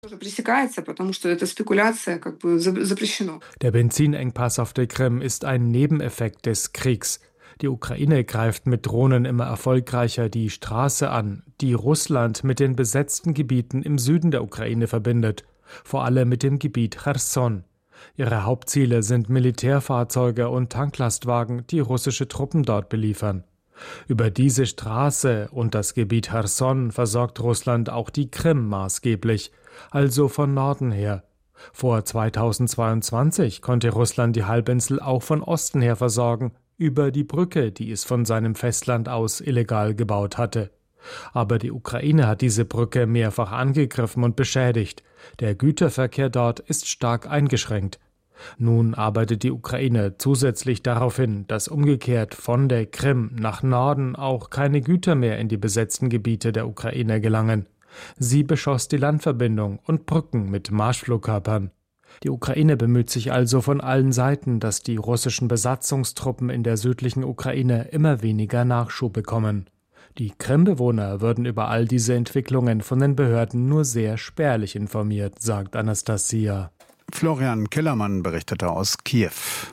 Der Benzinengpass auf der Krim ist ein Nebeneffekt des Kriegs. Die Ukraine greift mit Drohnen immer erfolgreicher die Straße an, die Russland mit den besetzten Gebieten im Süden der Ukraine verbindet, vor allem mit dem Gebiet Cherson. Ihre Hauptziele sind Militärfahrzeuge und Tanklastwagen, die russische Truppen dort beliefern. Über diese Straße und das Gebiet Cherson versorgt Russland auch die Krim maßgeblich, also von Norden her. Vor 2022 konnte Russland die Halbinsel auch von Osten her versorgen, über die Brücke, die es von seinem Festland aus illegal gebaut hatte. Aber die Ukraine hat diese Brücke mehrfach angegriffen und beschädigt. Der Güterverkehr dort ist stark eingeschränkt. Nun arbeitet die Ukraine zusätzlich darauf hin, dass umgekehrt von der Krim nach Norden auch keine Güter mehr in die besetzten Gebiete der Ukraine gelangen. Sie beschoss die Landverbindung und Brücken mit Marschflugkörpern. Die Ukraine bemüht sich also von allen Seiten, dass die russischen Besatzungstruppen in der südlichen Ukraine immer weniger Nachschub bekommen. Die Krim-Bewohner würden über all diese Entwicklungen von den Behörden nur sehr spärlich informiert, sagt Anastasia. Florian Kellermann berichtete aus Kiew.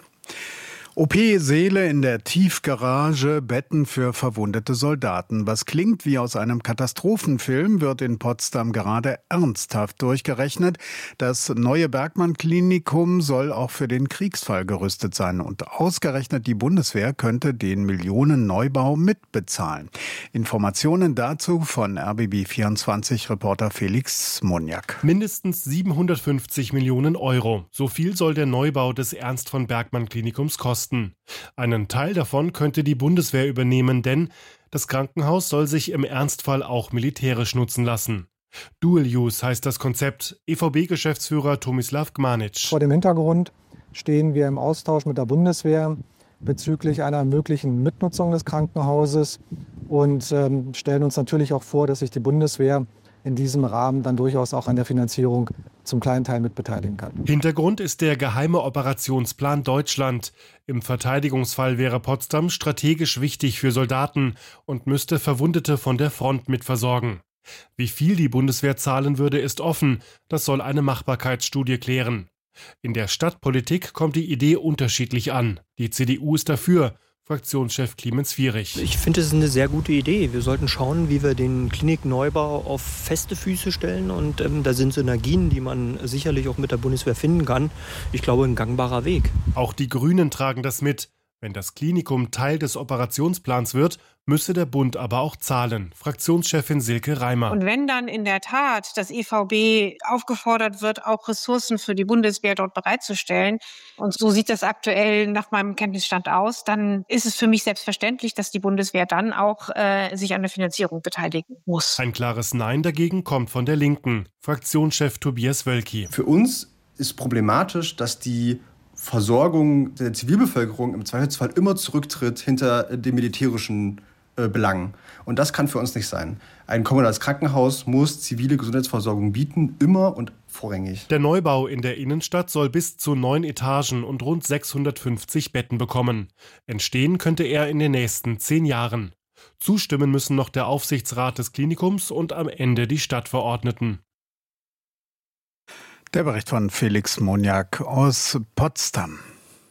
OP-Säle in der Tiefgarage, Betten für verwundete Soldaten. Was klingt wie aus einem Katastrophenfilm, wird in Potsdam gerade ernsthaft durchgerechnet. Das neue Bergmann-Klinikum soll auch für den Kriegsfall gerüstet sein. Und ausgerechnet die Bundeswehr könnte den Millionen-Neubau mitbezahlen. Informationen dazu von RBB24-Reporter Felix Monjak. Mindestens 750 Millionen Euro. So viel soll der Neubau des Ernst-von-Bergmann-Klinikums kosten. Einen Teil davon könnte die Bundeswehr übernehmen, denn das Krankenhaus soll sich im Ernstfall auch militärisch nutzen lassen. Dual Use heißt das Konzept. EVB-Geschäftsführer Tomislav Gmanic. Vor dem Hintergrund stehen wir im Austausch mit der Bundeswehr bezüglich einer möglichen Mitnutzung des Krankenhauses und stellen uns natürlich auch vor, dass sich die Bundeswehr in diesem Rahmen dann durchaus auch an der Finanzierung zum kleinen Teil mitbeteiligen kann. Hintergrund ist der geheime Operationsplan Deutschland. Im Verteidigungsfall wäre Potsdam strategisch wichtig für Soldaten und müsste Verwundete von der Front mitversorgen. Wie viel die Bundeswehr zahlen würde, ist offen. Das soll eine Machbarkeitsstudie klären. In der Stadtpolitik kommt die Idee unterschiedlich an. Die CDU ist dafür. Fraktionschef Clemens Fierich. Ich finde, es ist eine sehr gute Idee. Wir sollten schauen, wie wir den Klinikneubau auf feste Füße stellen. Und da sind Synergien, die man sicherlich auch mit der Bundeswehr finden kann. Ich glaube, ein gangbarer Weg. Auch die Grünen tragen das mit. Wenn das Klinikum Teil des Operationsplans wird, müsse der Bund aber auch zahlen. Fraktionschefin Silke Reimer. Und wenn dann in der Tat das EVB aufgefordert wird, auch Ressourcen für die Bundeswehr dort bereitzustellen, und so sieht das aktuell nach meinem Kenntnisstand aus, dann ist es für mich selbstverständlich, dass die Bundeswehr dann auch sich an der Finanzierung beteiligen muss. Ein klares Nein dagegen kommt von der Linken. Fraktionschef Tobias Wölki. Für uns ist problematisch, dass die Versorgung der Zivilbevölkerung im Zweifelsfall immer zurücktritt hinter den militärischen Belangen. Und das kann für uns nicht sein. Ein kommunales Krankenhaus muss zivile Gesundheitsversorgung bieten, immer und vorrangig. Der Neubau in der Innenstadt soll bis zu 9 Etagen und rund 650 Betten bekommen. Entstehen könnte er in den nächsten 10 Jahren. Zustimmen müssen noch der Aufsichtsrat des Klinikums und am Ende die Stadtverordneten. Der Bericht von Felix Monjak aus Potsdam.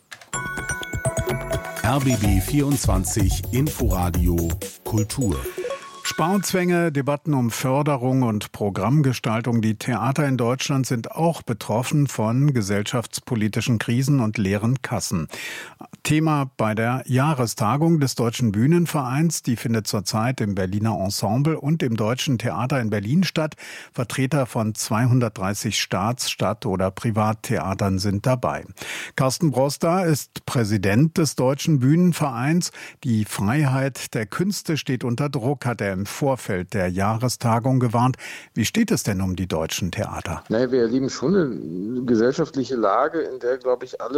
RBB 24 Inforadio Kultur. Sparzwänge, Debatten um Förderung und Programmgestaltung. Die Theater in Deutschland sind auch betroffen von gesellschaftspolitischen Krisen und leeren Kassen. Thema bei der Jahrestagung des Deutschen Bühnenvereins. Die findet zurzeit im Berliner Ensemble und im Deutschen Theater in Berlin statt. Vertreter von 230 Staats-, Stadt- oder Privattheatern sind dabei. Carsten Broster ist Präsident des Deutschen Bühnenvereins. Die Freiheit der Künste steht unter Druck, hat er im Vorfeld der Jahrestagung gewarnt. Wie steht es denn um die deutschen Theater? Naja, wir erleben schon eine gesellschaftliche Lage, in der, glaube ich, alle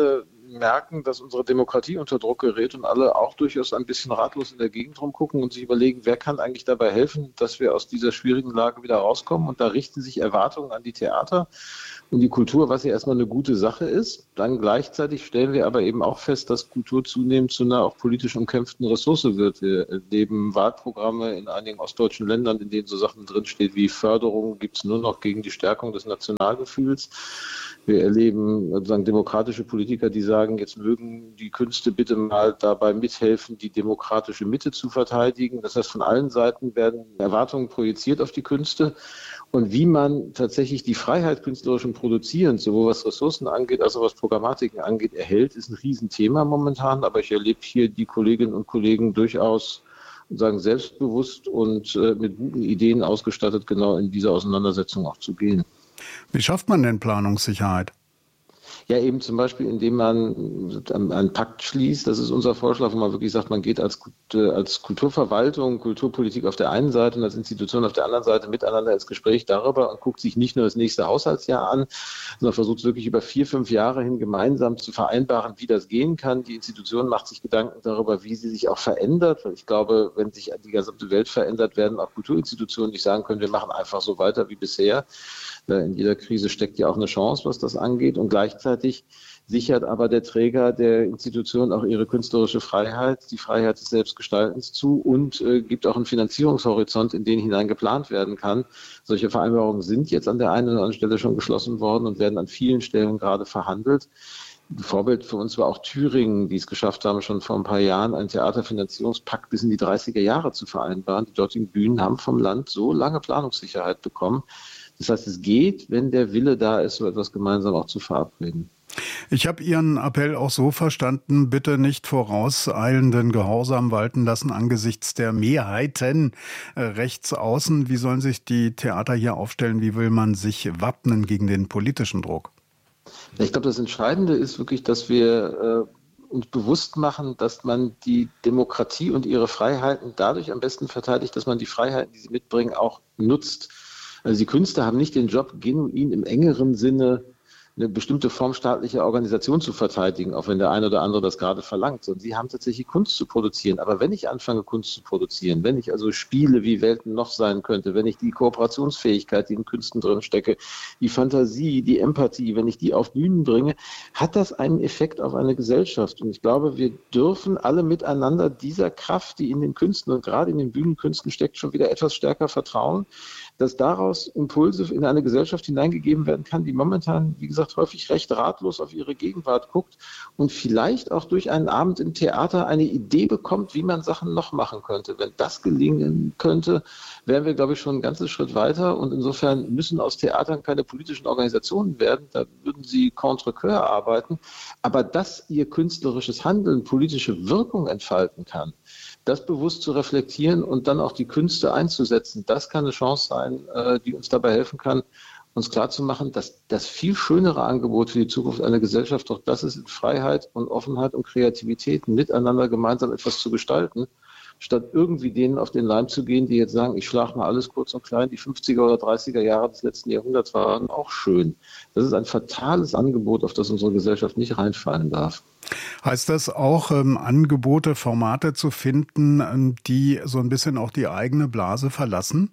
merken, dass unsere Demokratie unter Druck gerät und alle auch durchaus ein bisschen ratlos in der Gegend rumgucken und sich überlegen, wer kann eigentlich dabei helfen, dass wir aus dieser schwierigen Lage wieder rauskommen. Und da richten sich Erwartungen an die Theater und die Kultur, was ja erstmal eine gute Sache ist. Dann gleichzeitig stellen wir aber eben auch fest, dass Kultur zunehmend zu einer auch politisch umkämpften Ressource wird. Wir erleben Wahlprogramme in einigen ostdeutschen Ländern, in denen so Sachen drinstehen wie Förderung gibt es nur noch gegen die Stärkung des Nationalgefühls. Wir erleben sozusagen demokratische Politiker, die sagen, jetzt mögen die Künste bitte mal dabei mithelfen, die demokratische Mitte zu verteidigen. Das heißt, von allen Seiten werden Erwartungen projiziert auf die Künste. Und wie man tatsächlich die Freiheit künstlerischen Produzierens, sowohl was Ressourcen angeht, als auch was Programmatiken angeht, erhält, ist ein Riesenthema momentan. Aber ich erlebe hier die Kolleginnen und Kollegen durchaus sagen selbstbewusst und mit guten Ideen ausgestattet, genau in diese Auseinandersetzung auch zu gehen. Wie schafft man denn Planungssicherheit? Ja, eben zum Beispiel, indem man einen Pakt schließt. Das ist unser Vorschlag, wo man wirklich sagt, man geht als Kulturverwaltung, Kulturpolitik auf der einen Seite und als Institution auf der anderen Seite miteinander ins Gespräch darüber und guckt sich nicht nur das nächste Haushaltsjahr an, sondern versucht es wirklich über 4-5 Jahre hin gemeinsam zu vereinbaren, wie das gehen kann. Die Institution macht sich Gedanken darüber, wie sie sich auch verändert. Weil ich glaube, wenn sich die gesamte Welt verändert, werden auch Kulturinstitutionen nicht sagen können, wir machen einfach so weiter wie bisher. In jeder Krise steckt ja auch eine Chance, was das angeht. Und gleichzeitig sichert aber der Träger der Institution auch ihre künstlerische Freiheit, die Freiheit des Selbstgestaltens zu und gibt auch einen Finanzierungshorizont, in den hinein geplant werden kann. Solche Vereinbarungen sind jetzt an der einen oder anderen Stelle schon geschlossen worden und werden an vielen Stellen gerade verhandelt. Vorbild für uns war auch Thüringen, die es geschafft haben, schon vor ein paar Jahren einen Theaterfinanzierungspakt bis in die 30er Jahre zu vereinbaren. Die dortigen Bühnen haben vom Land so lange Planungssicherheit bekommen. Das heißt, es geht, wenn der Wille da ist, so etwas gemeinsam auch zu verabreden. Ich habe Ihren Appell auch so verstanden, bitte nicht vorauseilenden Gehorsam walten lassen angesichts der Mehrheiten rechts außen. Wie sollen sich die Theater hier aufstellen? Wie will man sich wappnen gegen den politischen Druck? Ich glaube, das Entscheidende ist wirklich, dass wir uns bewusst machen, dass man die Demokratie und ihre Freiheiten dadurch am besten verteidigt, dass man die Freiheiten, die sie mitbringen, auch nutzt. Also die Künstler haben nicht den Job, genuin im engeren Sinne eine bestimmte Form staatlicher Organisation zu verteidigen, auch wenn der eine oder andere das gerade verlangt, sondern sie haben tatsächlich Kunst zu produzieren. Aber wenn ich anfange, Kunst zu produzieren, wenn ich also spiele, wie Welten noch sein könnte, wenn ich die Kooperationsfähigkeit, die in Künsten drin stecke, die Fantasie, die Empathie, wenn ich die auf Bühnen bringe, hat das einen Effekt auf eine Gesellschaft. Und ich glaube, wir dürfen alle miteinander dieser Kraft, die in den Künsten und gerade in den Bühnenkünsten steckt, schon wieder etwas stärker vertrauen, dass daraus Impulse in eine Gesellschaft hineingegeben werden kann, die momentan, wie gesagt, häufig recht ratlos auf ihre Gegenwart guckt und vielleicht auch durch einen Abend im Theater eine Idee bekommt, wie man Sachen noch machen könnte. Wenn das gelingen könnte, wären wir, glaube ich, schon ein ganzes Schritt weiter. Und insofern müssen aus Theatern keine politischen Organisationen werden. Da würden sie contre cœur arbeiten. Aber dass ihr künstlerisches Handeln politische Wirkung entfalten kann, das bewusst zu reflektieren und dann auch die Künste einzusetzen, das kann eine Chance sein, die uns dabei helfen kann, uns klarzumachen, dass das viel schönere Angebot für die Zukunft einer Gesellschaft doch das ist, in Freiheit und Offenheit und Kreativität miteinander gemeinsam etwas zu gestalten, statt irgendwie denen auf den Leim zu gehen, die jetzt sagen, ich schlage mal alles kurz und klein, die 50er oder 30er Jahre des letzten Jahrhunderts waren auch schön. Das ist ein fatales Angebot, auf das unsere Gesellschaft nicht reinfallen darf. Heißt das auch, Angebote, Formate zu finden, die so ein bisschen auch die eigene Blase verlassen?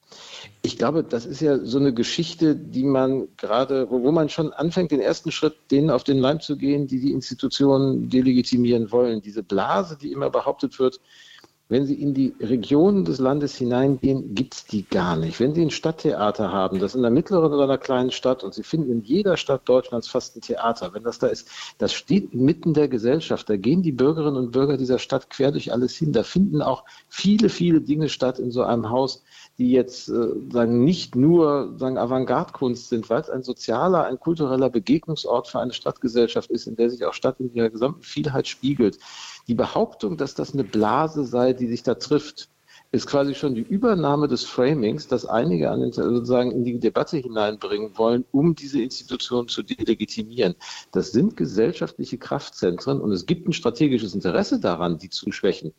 Ich glaube, das ist ja so eine Geschichte, die man gerade, wo man schon anfängt, den ersten Schritt denen auf den Leim zu gehen, die die Institutionen delegitimieren wollen. Diese Blase, die immer behauptet wird, wenn Sie in die Regionen des Landes hineingehen, gibt es die gar nicht. Wenn Sie ein Stadttheater haben, das in einer mittleren oder einer kleinen Stadt, und Sie finden in jeder Stadt Deutschlands fast ein Theater, wenn das da ist, das steht inmitten der Gesellschaft. Da gehen die Bürgerinnen und Bürger dieser Stadt quer durch alles hin. Da finden auch viele, viele Dinge statt in so einem Haus, die jetzt nicht nur Avantgarde-Kunst sind, weil es ein sozialer, ein kultureller Begegnungsort für eine Stadtgesellschaft ist, in der sich auch Stadt in ihrer gesamten Vielheit spiegelt. Die Behauptung, dass das eine Blase sei, die sich da trifft, ist quasi schon die Übernahme des Framings, das einige sozusagen in die Debatte hineinbringen wollen, um diese Institutionen zu delegitimieren. Das sind gesellschaftliche Kraftzentren und es gibt ein strategisches Interesse daran, die zu schwächen.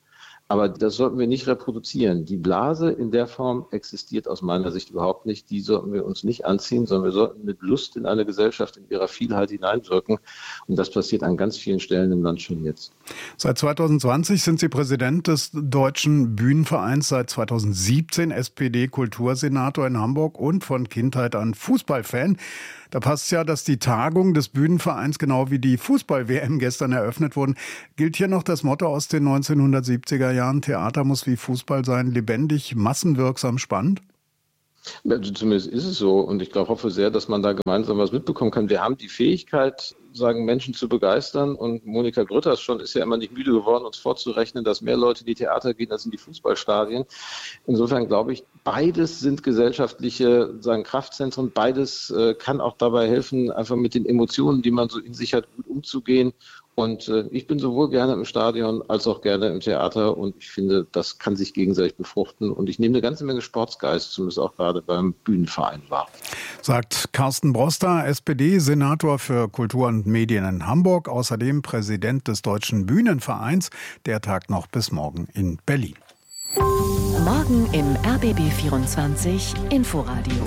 Aber das sollten wir nicht reproduzieren. Die Blase in der Form existiert aus meiner Sicht überhaupt nicht. Die sollten wir uns nicht anziehen, sondern wir sollten mit Lust in eine Gesellschaft in ihrer Vielheit hineinwirken. Und das passiert an ganz vielen Stellen im Land schon jetzt. Seit 2020 sind Sie Präsident des Deutschen Bühnenvereins, seit 2017 SPD-Kultursenator in Hamburg und von Kindheit an Fußballfan. Da passt ja, dass die Tagung des Bühnenvereins genau wie die Fußball-WM gestern eröffnet wurden. Gilt hier noch das Motto aus den 1970er Jahren, Theater muss wie Fußball sein, lebendig, massenwirksam, spannend? Also zumindest ist es so und ich hoffe sehr, dass man da gemeinsam was mitbekommen kann. Wir haben die Fähigkeit, Menschen zu begeistern und Monika Grütters ist ja immer nicht müde geworden, uns vorzurechnen, dass mehr Leute in die Theater gehen als in die Fußballstadien. Insofern glaube ich, beides sind gesellschaftliche Kraftzentren, beides kann auch dabei helfen, einfach mit den Emotionen, die man so in sich hat, gut umzugehen. Und ich bin sowohl gerne im Stadion als auch gerne im Theater und ich finde, das kann sich gegenseitig befruchten und ich nehme eine ganze Menge Sportsgeist, zumindest auch gerade beim Bühnenverein wahr. Sagt Carsten Broster, SPD-Senator für Kultur und Medien in Hamburg, außerdem Präsident des Deutschen Bühnenvereins. Der tagt noch bis morgen in Berlin. Morgen im RBB 24 Inforadio.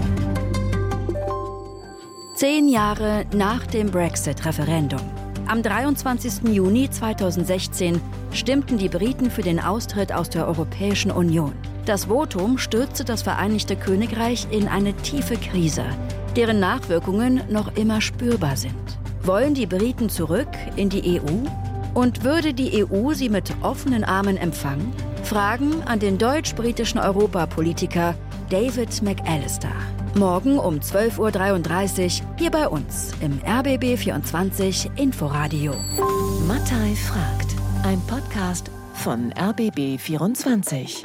10 Jahre nach dem Brexit-Referendum. Am 23. Juni 2016 stimmten die Briten für den Austritt aus der Europäischen Union. Das Votum stürzte das Vereinigte Königreich in eine tiefe Krise, deren Nachwirkungen noch immer spürbar sind. Wollen die Briten zurück in die EU? Und würde die EU sie mit offenen Armen empfangen? Fragen an den deutsch-britischen Europapolitiker David McAllister. Morgen um 12.33 Uhr hier bei uns im RBB 24 Inforadio. Mattei fragt. Ein Podcast von RBB 24.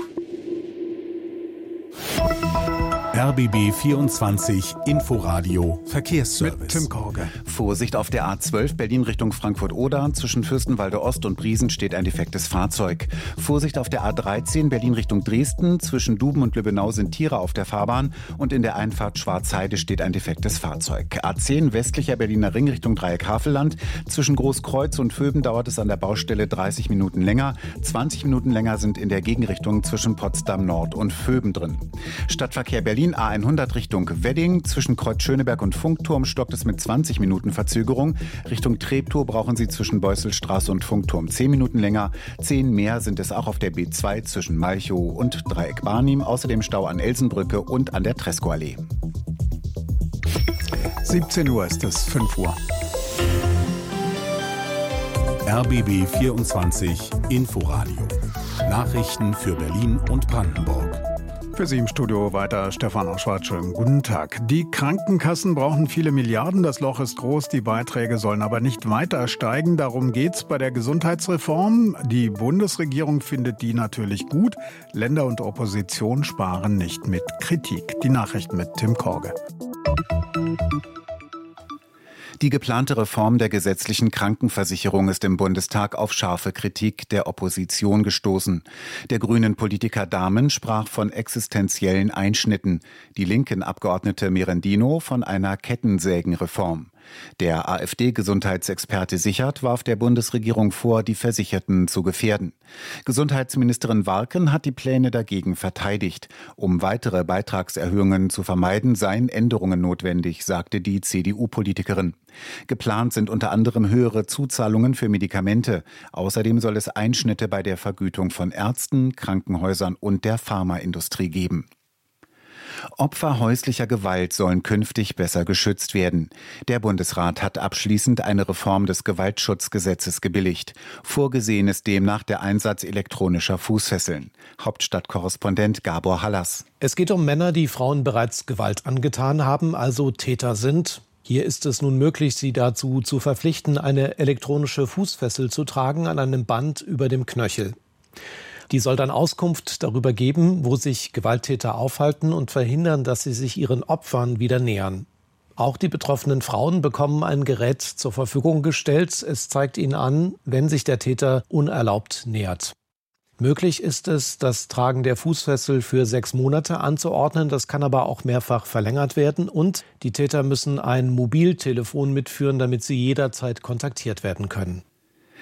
RBB 24 Inforadio Verkehrsservice. Mit Tim Korge. Vorsicht auf der A12 Berlin Richtung Frankfurt-Oder. Zwischen Fürstenwalde Ost und Briesen steht ein defektes Fahrzeug. Vorsicht auf der A13 Berlin Richtung Dresden. Zwischen Duben und Lübbenau sind Tiere auf der Fahrbahn. Und in der Einfahrt Schwarzheide steht ein defektes Fahrzeug. A10 westlicher Berliner Ring Richtung Dreieck Havelland. Zwischen Großkreuz und Vöben dauert es an der Baustelle 30 Minuten länger. 20 Minuten länger sind in der Gegenrichtung zwischen Potsdam Nord und Vöben drin. Stadtverkehr Berlin A100 Richtung Wedding. Zwischen Kreuz Schöneberg und Funkturm stockt es mit 20 Minuten Verzögerung. Richtung Treptow brauchen Sie zwischen Beusselstraße und Funkturm 10 Minuten länger. 10 mehr sind es auch auf der B2 zwischen Malchow und Dreieck Barnim. Außerdem Stau an Elsenbrücke und an der Tresco-Allee. 17 Uhr ist es, 5 Uhr. RBB 24 Inforadio. Nachrichten für Berlin und Brandenburg. Für Sie im Studio weiter Stefan Oschwart. Schönen guten Tag. Die Krankenkassen brauchen viele Milliarden. Das Loch ist groß. Die Beiträge sollen aber nicht weiter steigen. Darum geht's bei der Gesundheitsreform. Die Bundesregierung findet die natürlich gut. Länder und Opposition sparen nicht mit Kritik. Die Nachrichten mit Tim Korge. Die geplante Reform der gesetzlichen Krankenversicherung ist im Bundestag auf scharfe Kritik der Opposition gestoßen. Der grünen Politiker Dahmen sprach von existenziellen Einschnitten, die linken Abgeordnete Merendino von einer Kettensägenreform. Der AfD-Gesundheitsexperte Sichert warf der Bundesregierung vor, die Versicherten zu gefährden. Gesundheitsministerin Warken hat die Pläne dagegen verteidigt. Um weitere Beitragserhöhungen zu vermeiden, seien Änderungen notwendig, sagte die CDU-Politikerin. Geplant sind unter anderem höhere Zuzahlungen für Medikamente. Außerdem soll es Einschnitte bei der Vergütung von Ärzten, Krankenhäusern und der Pharmaindustrie geben. Opfer häuslicher Gewalt sollen künftig besser geschützt werden. Der Bundesrat hat abschließend eine Reform des Gewaltschutzgesetzes gebilligt. Vorgesehen ist demnach der Einsatz elektronischer Fußfesseln. Hauptstadtkorrespondent Gabor Hallas. Es geht um Männer, die Frauen bereits Gewalt angetan haben, also Täter sind. Hier ist es nun möglich, sie dazu zu verpflichten, eine elektronische Fußfessel zu tragen an einem Band über dem Knöchel. Die soll dann Auskunft darüber geben, wo sich Gewalttäter aufhalten und verhindern, dass sie sich ihren Opfern wieder nähern. Auch die betroffenen Frauen bekommen ein Gerät zur Verfügung gestellt. Es zeigt ihnen an, wenn sich der Täter unerlaubt nähert. Möglich ist es, das Tragen der Fußfessel für 6 Monate anzuordnen. Das kann aber auch mehrfach verlängert werden. Und die Täter müssen ein Mobiltelefon mitführen, damit sie jederzeit kontaktiert werden können.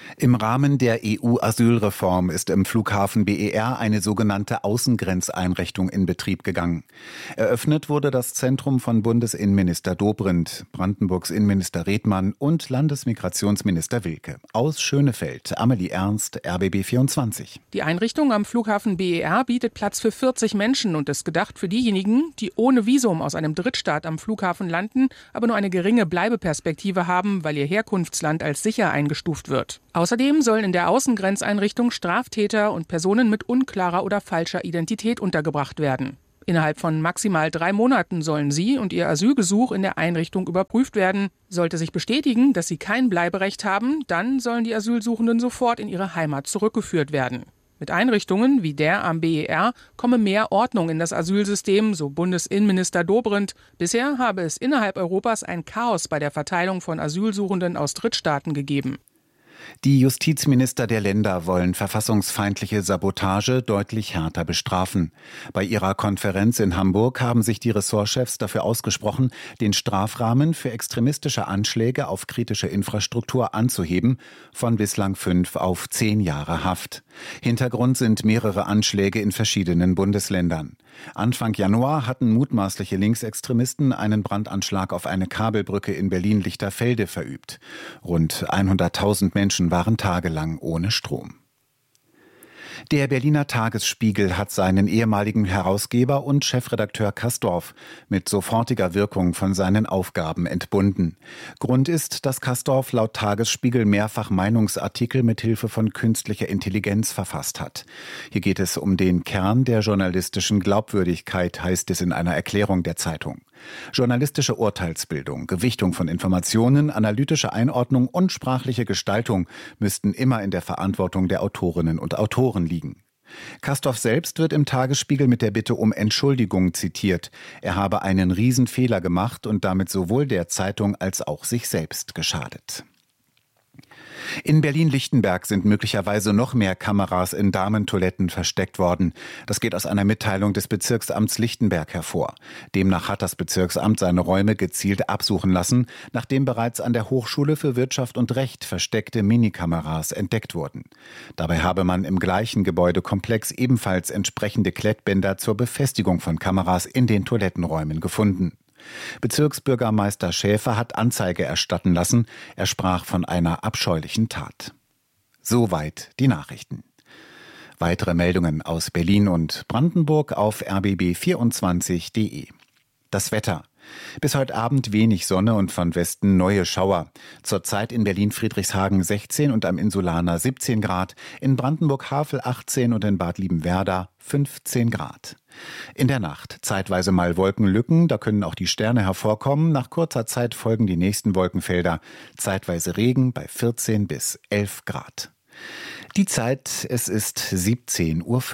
Im Rahmen der EU-Asylreform ist im Flughafen BER eine sogenannte Außengrenzeinrichtung in Betrieb gegangen. Eröffnet wurde das Zentrum von Bundesinnenminister Dobrindt, Brandenburgs Innenminister Redmann und Landesmigrationsminister Wilke. Aus Schönefeld, Amelie Ernst, RBB 24. Die Einrichtung am Flughafen BER bietet Platz für 40 Menschen und ist gedacht für diejenigen, die ohne Visum aus einem Drittstaat am Flughafen landen, aber nur eine geringe Bleibeperspektive haben, weil ihr Herkunftsland als sicher eingestuft wird. Außerdem sollen in der Außengrenzeinrichtung Straftäter und Personen mit unklarer oder falscher Identität untergebracht werden. Innerhalb von maximal 3 Monaten sollen sie und ihr Asylgesuch in der Einrichtung überprüft werden. Sollte sich bestätigen, dass sie kein Bleiberecht haben, dann sollen die Asylsuchenden sofort in ihre Heimat zurückgeführt werden. Mit Einrichtungen wie der am BER komme mehr Ordnung in das Asylsystem, so Bundesinnenminister Dobrindt. Bisher habe es innerhalb Europas ein Chaos bei der Verteilung von Asylsuchenden aus Drittstaaten gegeben. Die Justizminister der Länder wollen verfassungsfeindliche Sabotage deutlich härter bestrafen. Bei ihrer Konferenz in Hamburg haben sich die Ressortchefs dafür ausgesprochen, den Strafrahmen für extremistische Anschläge auf kritische Infrastruktur anzuheben, von bislang 5 auf 10 Jahre Haft. Hintergrund sind mehrere Anschläge in verschiedenen Bundesländern. Anfang Januar hatten mutmaßliche Linksextremisten einen Brandanschlag auf eine Kabelbrücke in Berlin-Lichterfelde verübt. Rund 100.000 Menschen waren tagelang ohne Strom. Der Berliner Tagesspiegel hat seinen ehemaligen Herausgeber und Chefredakteur Kastorf mit sofortiger Wirkung von seinen Aufgaben entbunden. Grund ist, dass Kastorf laut Tagesspiegel mehrfach Meinungsartikel mit Hilfe von künstlicher Intelligenz verfasst hat. Hier geht es um den Kern der journalistischen Glaubwürdigkeit, heißt es in einer Erklärung der Zeitung. Journalistische Urteilsbildung, Gewichtung von Informationen, analytische Einordnung und sprachliche Gestaltung müssten immer in der Verantwortung der Autorinnen und Autoren liegen. Kastorf selbst wird im Tagesspiegel mit der Bitte um Entschuldigung zitiert. Er habe einen Riesenfehler gemacht und damit sowohl der Zeitung als auch sich selbst geschadet. In Berlin-Lichtenberg sind möglicherweise noch mehr Kameras in Damentoiletten versteckt worden. Das geht aus einer Mitteilung des Bezirksamts Lichtenberg hervor. Demnach hat das Bezirksamt seine Räume gezielt absuchen lassen, nachdem bereits an der Hochschule für Wirtschaft und Recht versteckte Minikameras entdeckt wurden. Dabei habe man im gleichen Gebäudekomplex ebenfalls entsprechende Klettbänder zur Befestigung von Kameras in den Toilettenräumen gefunden. Bezirksbürgermeister Schäfer hat Anzeige erstatten lassen. Er sprach von einer abscheulichen Tat. Soweit die Nachrichten. Weitere Meldungen aus Berlin und Brandenburg auf rbb24.de. Das Wetter. Bis heute Abend wenig Sonne und von Westen neue Schauer. Zurzeit in Berlin-Friedrichshagen 16 und am Insulaner 17 Grad, in Brandenburg-Havel 18 und in Bad Liebenwerda 15 Grad. In der Nacht zeitweise mal Wolkenlücken, da können auch die Sterne hervorkommen. Nach kurzer Zeit folgen die nächsten Wolkenfelder. Zeitweise Regen bei 14 bis 11 Grad. Die Zeit, es ist 17:05 Uhr.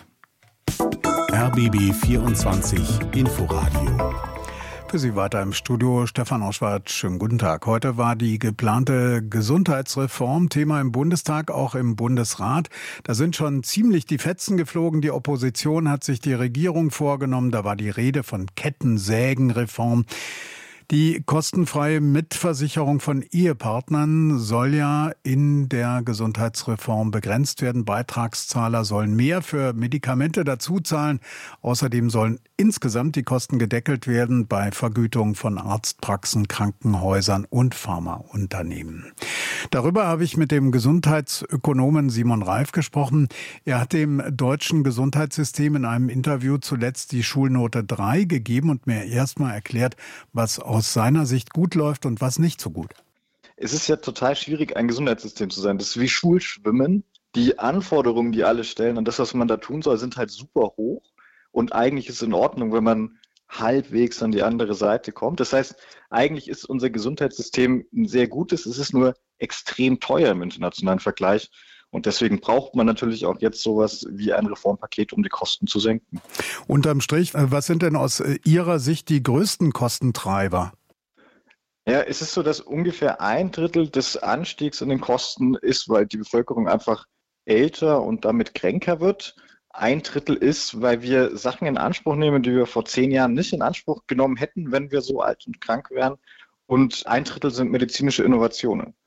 RBB 24 Inforadio. Für Sie weiter im Studio Stefan Oschwart. Schönen guten Tag. Heute war die geplante Gesundheitsreform Thema im Bundestag, auch im Bundesrat. Da sind schon ziemlich die Fetzen geflogen. Die Opposition hat sich die Regierung vorgenommen. Da war die Rede von Kettensägenreform. Die kostenfreie Mitversicherung von Ehepartnern soll ja in der Gesundheitsreform begrenzt werden. Beitragszahler sollen mehr für Medikamente dazuzahlen. Außerdem sollen insgesamt die Kosten gedeckelt werden bei Vergütung von Arztpraxen, Krankenhäusern und Pharmaunternehmen. Darüber habe ich mit dem Gesundheitsökonomen Simon Reif gesprochen. Er hat dem deutschen Gesundheitssystem in einem Interview zuletzt die Schulnote 3 gegeben und mir erstmal erklärt, was aus seiner Sicht gut läuft und was nicht so gut. Es ist ja total schwierig, ein Gesundheitssystem zu sein. Das ist wie Schulschwimmen. Die Anforderungen, die alle stellen und das, was man da tun soll, sind halt super hoch. Und eigentlich ist es in Ordnung, wenn man halbwegs an die andere Seite kommt. Das heißt, eigentlich ist unser Gesundheitssystem ein sehr gutes. Es ist nur extrem teuer im internationalen Vergleich. Und deswegen braucht man natürlich auch jetzt sowas wie ein Reformpaket, um die Kosten zu senken. Unterm Strich, was sind denn aus Ihrer Sicht die größten Kostentreiber? Ja, es ist so, dass ungefähr 1/3 des Anstiegs in den Kosten ist, weil die Bevölkerung einfach älter und damit kränker wird. 1/3 ist, weil wir Sachen in Anspruch nehmen, die wir vor 10 Jahren nicht in Anspruch genommen hätten, wenn wir so alt und krank wären. Und 1/3 sind medizinische Innovationen.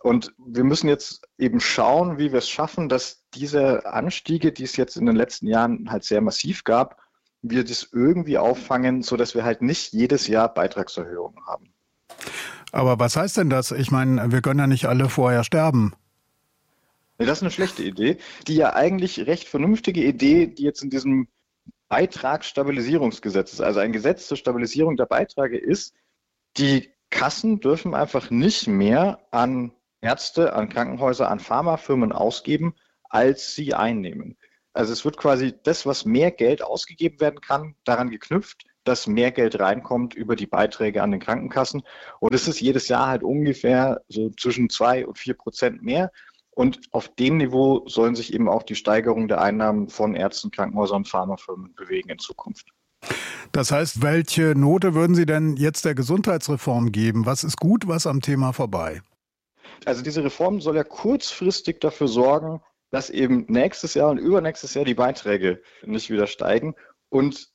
Und wir müssen jetzt eben schauen, wie wir es schaffen, dass diese Anstiege, die es jetzt in den letzten Jahren halt sehr massiv gab, wir das irgendwie auffangen, sodass wir halt nicht jedes Jahr Beitragserhöhungen haben. Aber was heißt denn das? Ich meine, wir können ja nicht alle vorher sterben. Nee, das ist eine schlechte Idee. Die ja eigentlich recht vernünftige Idee, die jetzt in diesem Beitragsstabilisierungsgesetz ist, also ein Gesetz zur Stabilisierung der Beiträge ist, die Kassen dürfen einfach nicht mehr an Ärzte, an Krankenhäuser, an Pharmafirmen ausgeben, als sie einnehmen. Also es wird quasi das, was mehr Geld ausgegeben werden kann, daran geknüpft, dass mehr Geld reinkommt über die Beiträge an den Krankenkassen. Und es ist jedes Jahr halt ungefähr so zwischen 2% und 4% mehr. Und auf dem Niveau sollen sich eben auch die Steigerung der Einnahmen von Ärzten, Krankenhäusern und Pharmafirmen bewegen in Zukunft. Das heißt, welche Note würden Sie denn jetzt der Gesundheitsreform geben? Was ist gut, was am Thema vorbei? Also diese Reform soll ja kurzfristig dafür sorgen, dass eben nächstes Jahr und übernächstes Jahr die Beiträge nicht wieder steigen. Und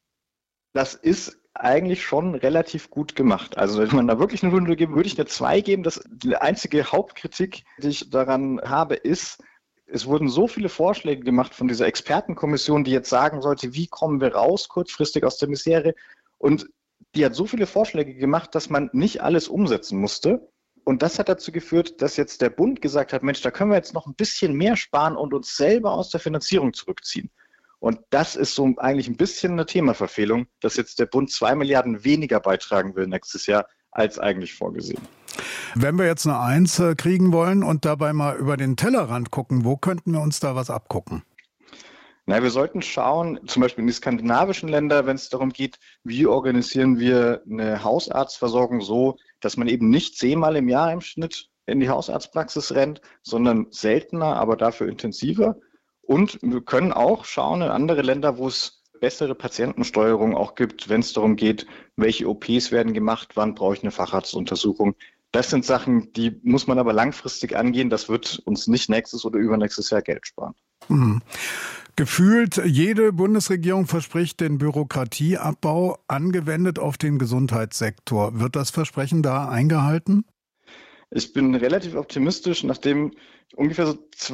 das ist eigentlich schon relativ gut gemacht. Also wenn man da wirklich eine Runde geben, würde ich eine 2 geben. Die einzige Hauptkritik, die ich daran habe, ist, es wurden so viele Vorschläge gemacht von dieser Expertenkommission, die jetzt sagen sollte, wie kommen wir raus kurzfristig aus der Misere. Und die hat so viele Vorschläge gemacht, dass man nicht alles umsetzen musste. Und das hat dazu geführt, dass jetzt der Bund gesagt hat, Mensch, da können wir jetzt noch ein bisschen mehr sparen und uns selber aus der Finanzierung zurückziehen. Und das ist so eigentlich ein bisschen eine Themaverfehlung, dass jetzt der Bund 2 Milliarden weniger beitragen will nächstes Jahr, als eigentlich vorgesehen. Wenn wir jetzt eine 1 kriegen wollen und dabei mal über den Tellerrand gucken, wo könnten wir uns da was abgucken? Na, wir sollten schauen, zum Beispiel in die skandinavischen Länder, wenn es darum geht, wie organisieren wir eine Hausarztversorgung so, dass man eben nicht 10-mal im Jahr im Schnitt in die Hausarztpraxis rennt, sondern seltener, aber dafür intensiver. Und wir können auch schauen in andere Länder, wo es bessere Patientensteuerung auch gibt, wenn es darum geht, welche OPs werden gemacht, wann brauche ich eine Facharztuntersuchung. Das sind Sachen, die muss man aber langfristig angehen. Das wird uns nicht nächstes oder übernächstes Jahr Geld sparen. Mhm. Gefühlt jede Bundesregierung verspricht den Bürokratieabbau angewendet auf den Gesundheitssektor. Wird das Versprechen da eingehalten? Ich bin relativ optimistisch, nachdem ungefähr so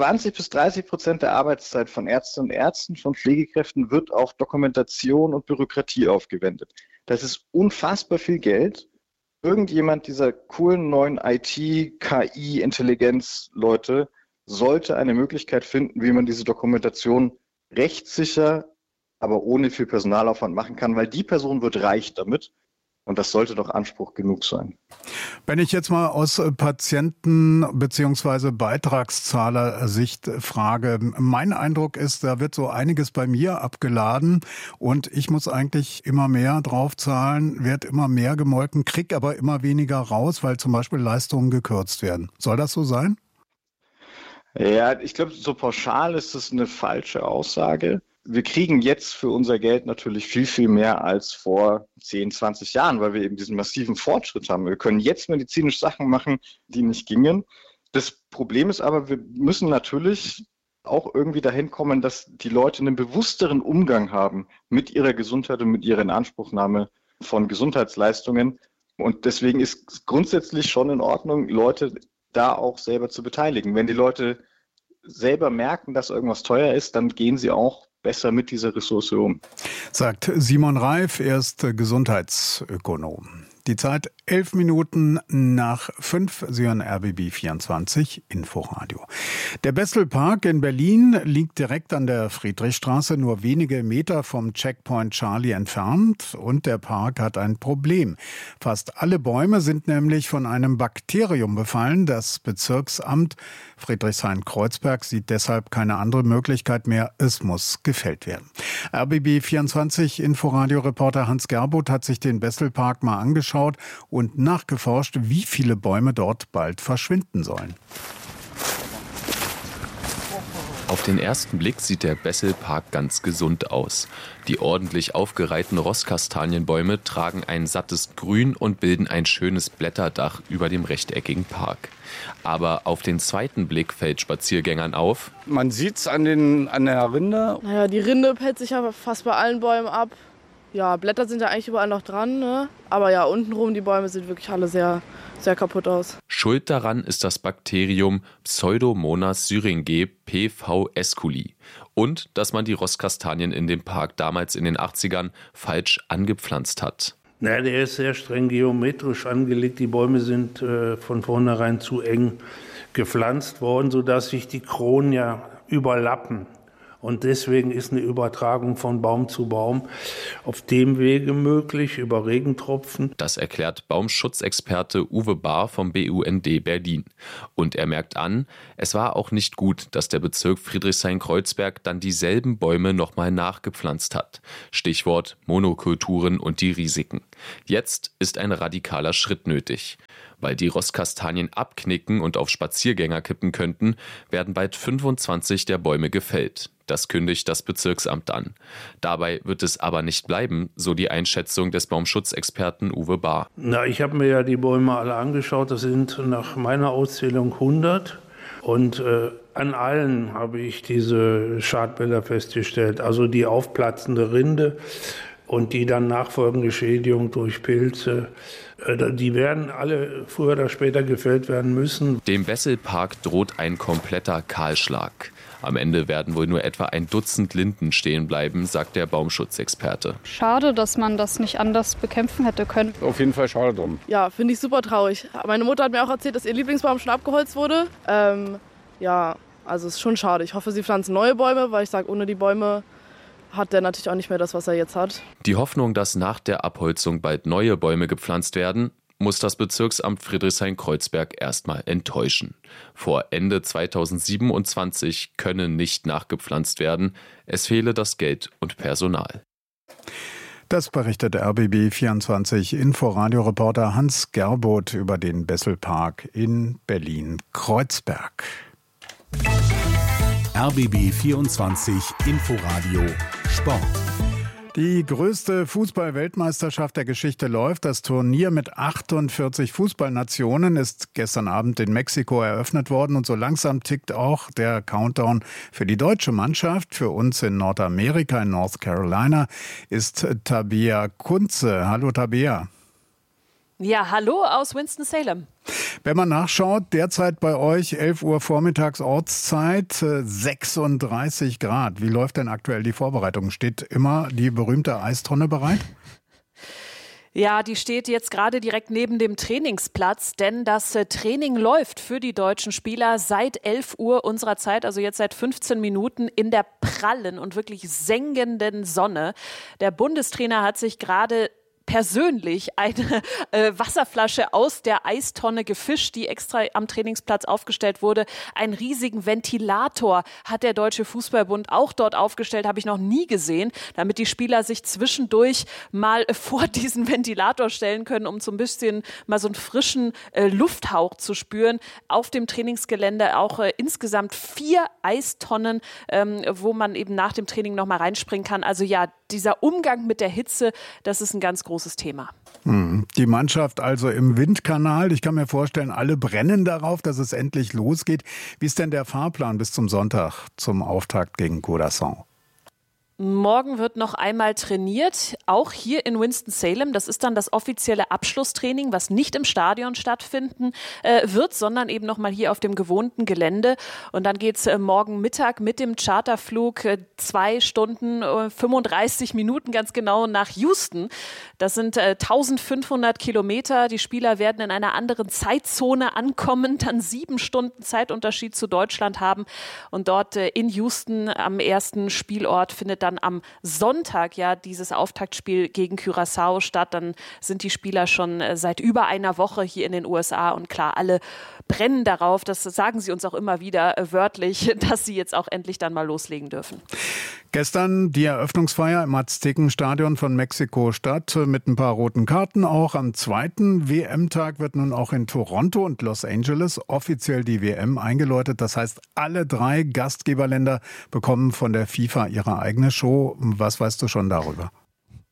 20-30% der Arbeitszeit von Ärztinnen und Ärzten, von Pflegekräften wird auf Dokumentation und Bürokratie aufgewendet. Das ist unfassbar viel Geld. Irgendjemand dieser coolen neuen IT-, KI-, Intelligenz-Leute sollte eine Möglichkeit finden, wie man diese Dokumentation rechtssicher, aber ohne viel Personalaufwand machen kann, weil die Person wird reich damit. Und das sollte doch Anspruch genug sein. Wenn ich jetzt mal aus Patienten- bzw. Beitragszahler-Sicht frage, mein Eindruck ist, da wird so einiges bei mir abgeladen und ich muss eigentlich immer mehr draufzahlen, werde immer mehr gemolken, kriege aber immer weniger raus, weil zum Beispiel Leistungen gekürzt werden. Soll das so sein? Ja, ich glaube, so pauschal ist es eine falsche Aussage. Wir kriegen jetzt für unser Geld natürlich viel, viel mehr als vor 10, 20 Jahren, weil wir eben diesen massiven Fortschritt haben. Wir können jetzt medizinisch Sachen machen, die nicht gingen. Das Problem ist aber, wir müssen natürlich auch irgendwie dahin kommen, dass die Leute einen bewussteren Umgang haben mit ihrer Gesundheit und mit ihrer Inanspruchnahme von Gesundheitsleistungen. Und deswegen ist es grundsätzlich schon in Ordnung, Leute da auch selber zu beteiligen. Wenn die Leute selber merken, dass irgendwas teuer ist, dann gehen sie auch besser mit dieser Ressource um. Sagt Simon Reif, er ist Gesundheitsökonom. Die Zeit 11 Minuten nach 5. Sie hören RBB 24 Inforadio. Der Besselpark in Berlin liegt direkt an der Friedrichstraße, nur wenige Meter vom Checkpoint Charlie entfernt. Und der Park hat ein Problem. Fast alle Bäume sind nämlich von einem Bakterium befallen. Das Bezirksamt Friedrichshain-Kreuzberg sieht deshalb keine andere Möglichkeit mehr. Es muss gefällt werden. RBB 24 Inforadio-Reporter Hans Gerbuth hat sich den Besselpark mal angeschaut und nachgeforscht, wie viele Bäume dort bald verschwinden sollen. Auf den ersten Blick sieht der Besselpark ganz gesund aus. Die ordentlich aufgereihten Rosskastanienbäume tragen ein sattes Grün und bilden ein schönes Blätterdach über dem rechteckigen Park. Aber auf den zweiten Blick fällt Spaziergängern auf: Man sieht es an der Rinde. Naja, die Rinde pellt sich ja fast bei allen Bäumen ab. Ja, Blätter sind ja eigentlich überall noch dran, ne? Aber ja, untenrum die Bäume sehen wirklich alle sehr, sehr kaputt aus. Schuld daran ist das Bakterium Pseudomonas syringae PV esculi und dass man die Rosskastanien in dem Park damals in den 80ern falsch angepflanzt hat. Na, der ist sehr streng geometrisch angelegt. Die Bäume sind von vornherein zu eng gepflanzt worden, sodass sich die Kronen ja überlappen. Und deswegen ist eine Übertragung von Baum zu Baum auf dem Wege möglich, über Regentropfen. Das erklärt Baumschutzexperte Uwe Bahr vom BUND Berlin. Und er merkt an, es war auch nicht gut, dass der Bezirk Friedrichshain-Kreuzberg dann dieselben Bäume nochmal nachgepflanzt hat. Stichwort Monokulturen und die Risiken. Jetzt ist ein radikaler Schritt nötig. Weil die Rosskastanien abknicken und auf Spaziergänger kippen könnten, werden bald 25 der Bäume gefällt. Das kündigt das Bezirksamt an. Dabei wird es aber nicht bleiben, so die Einschätzung des Baumschutzexperten Uwe Bahr. Na, ich habe mir ja die Bäume alle angeschaut. Das sind nach meiner Auszählung 100. Und an allen habe ich diese Schadbilder festgestellt. Also die aufplatzende Rinde und die dann nachfolgende Schädigung durch Pilze. Die werden alle früher oder später gefällt werden müssen. Dem Besselpark droht ein kompletter Kahlschlag. Am Ende werden wohl nur etwa ein Dutzend Linden stehen bleiben, sagt der Baumschutzexperte. Schade, dass man das nicht anders bekämpfen hätte können. Auf jeden Fall schade drum. Ja, finde ich super traurig. Meine Mutter hat mir auch erzählt, dass ihr Lieblingsbaum schon abgeholzt wurde. Ja, also es ist schon schade. Ich hoffe, sie pflanzen neue Bäume, weil ich sage, ohne die Bäume hat der natürlich auch nicht mehr das, was er jetzt hat. Die Hoffnung, dass nach der Abholzung bald neue Bäume gepflanzt werden, muss das Bezirksamt Friedrichshain-Kreuzberg erstmal enttäuschen. Vor Ende 2027 könne nicht nachgepflanzt werden. Es fehle das Geld und Personal. Das berichtet RBB24 Inforadio-Reporter Hans Gerboth über den Besselpark in Berlin-Kreuzberg. RBB24 Inforadio Sport. Die größte Fußball-Weltmeisterschaft der Geschichte läuft. Das Turnier mit 48 Fußballnationen ist gestern Abend in Mexiko eröffnet worden. Und so langsam tickt auch der Countdown für die deutsche Mannschaft. Für uns in Nordamerika, in North Carolina, ist Tabea Kunze. Hallo Tabea. Ja, hallo aus Winston-Salem. Wenn man nachschaut, derzeit bei euch 11 Uhr vormittags Ortszeit, 36 Grad. Wie läuft denn aktuell die Vorbereitung? Steht immer die berühmte Eistonne bereit? Ja, die steht jetzt gerade direkt neben dem Trainingsplatz, denn das Training läuft für die deutschen Spieler seit 11 Uhr unserer Zeit, also jetzt seit 15 Minuten in der prallen und wirklich sengenden Sonne. Der Bundestrainer hat sich gerade persönlich eine Wasserflasche aus der Eistonne gefischt, die extra am Trainingsplatz aufgestellt wurde. Einen riesigen Ventilator hat der Deutsche Fußballbund auch dort aufgestellt, habe ich noch nie gesehen, damit die Spieler sich zwischendurch mal vor diesen Ventilator stellen können, um so ein bisschen mal so einen frischen Lufthauch zu spüren. Auf dem Trainingsgelände auch insgesamt 4 Eistonnen, wo man eben nach dem Training noch mal reinspringen kann. Also ja, dieser Umgang mit der Hitze, das ist ein ganz großes Thema. Die Mannschaft also im Windkanal. Ich kann mir vorstellen, alle brennen darauf, dass es endlich losgeht. Wie ist denn der Fahrplan bis zum Sonntag zum Auftakt gegen Curaçao? Morgen wird noch einmal trainiert, auch hier in Winston-Salem. Das ist dann das offizielle Abschlusstraining, was nicht im Stadion stattfinden wird, sondern eben noch mal hier auf dem gewohnten Gelände. Und dann geht es morgen Mittag mit dem Charterflug 2 Stunden 35 Minuten ganz genau nach Houston. Das sind 1500 Kilometer. Die Spieler werden in einer anderen Zeitzone ankommen, dann 7 Stunden Zeitunterschied zu Deutschland haben. Und dort in Houston am ersten Spielort findet dann am Sonntag ja dieses Auftaktspiel gegen Curaçao statt. Dann sind die Spieler schon seit über einer Woche hier in den USA und klar, alle brennen darauf, das sagen sie uns auch immer wieder wörtlich, dass sie jetzt auch endlich dann mal loslegen dürfen. Gestern die Eröffnungsfeier im Aztekenstadion von Mexiko-Stadt mit ein paar roten Karten. Auch am zweiten WM-Tag wird nun auch in Toronto und Los Angeles offiziell die WM eingeläutet. Das heißt, alle 3 Gastgeberländer bekommen von der FIFA ihre eigene Show. Was weißt du schon darüber?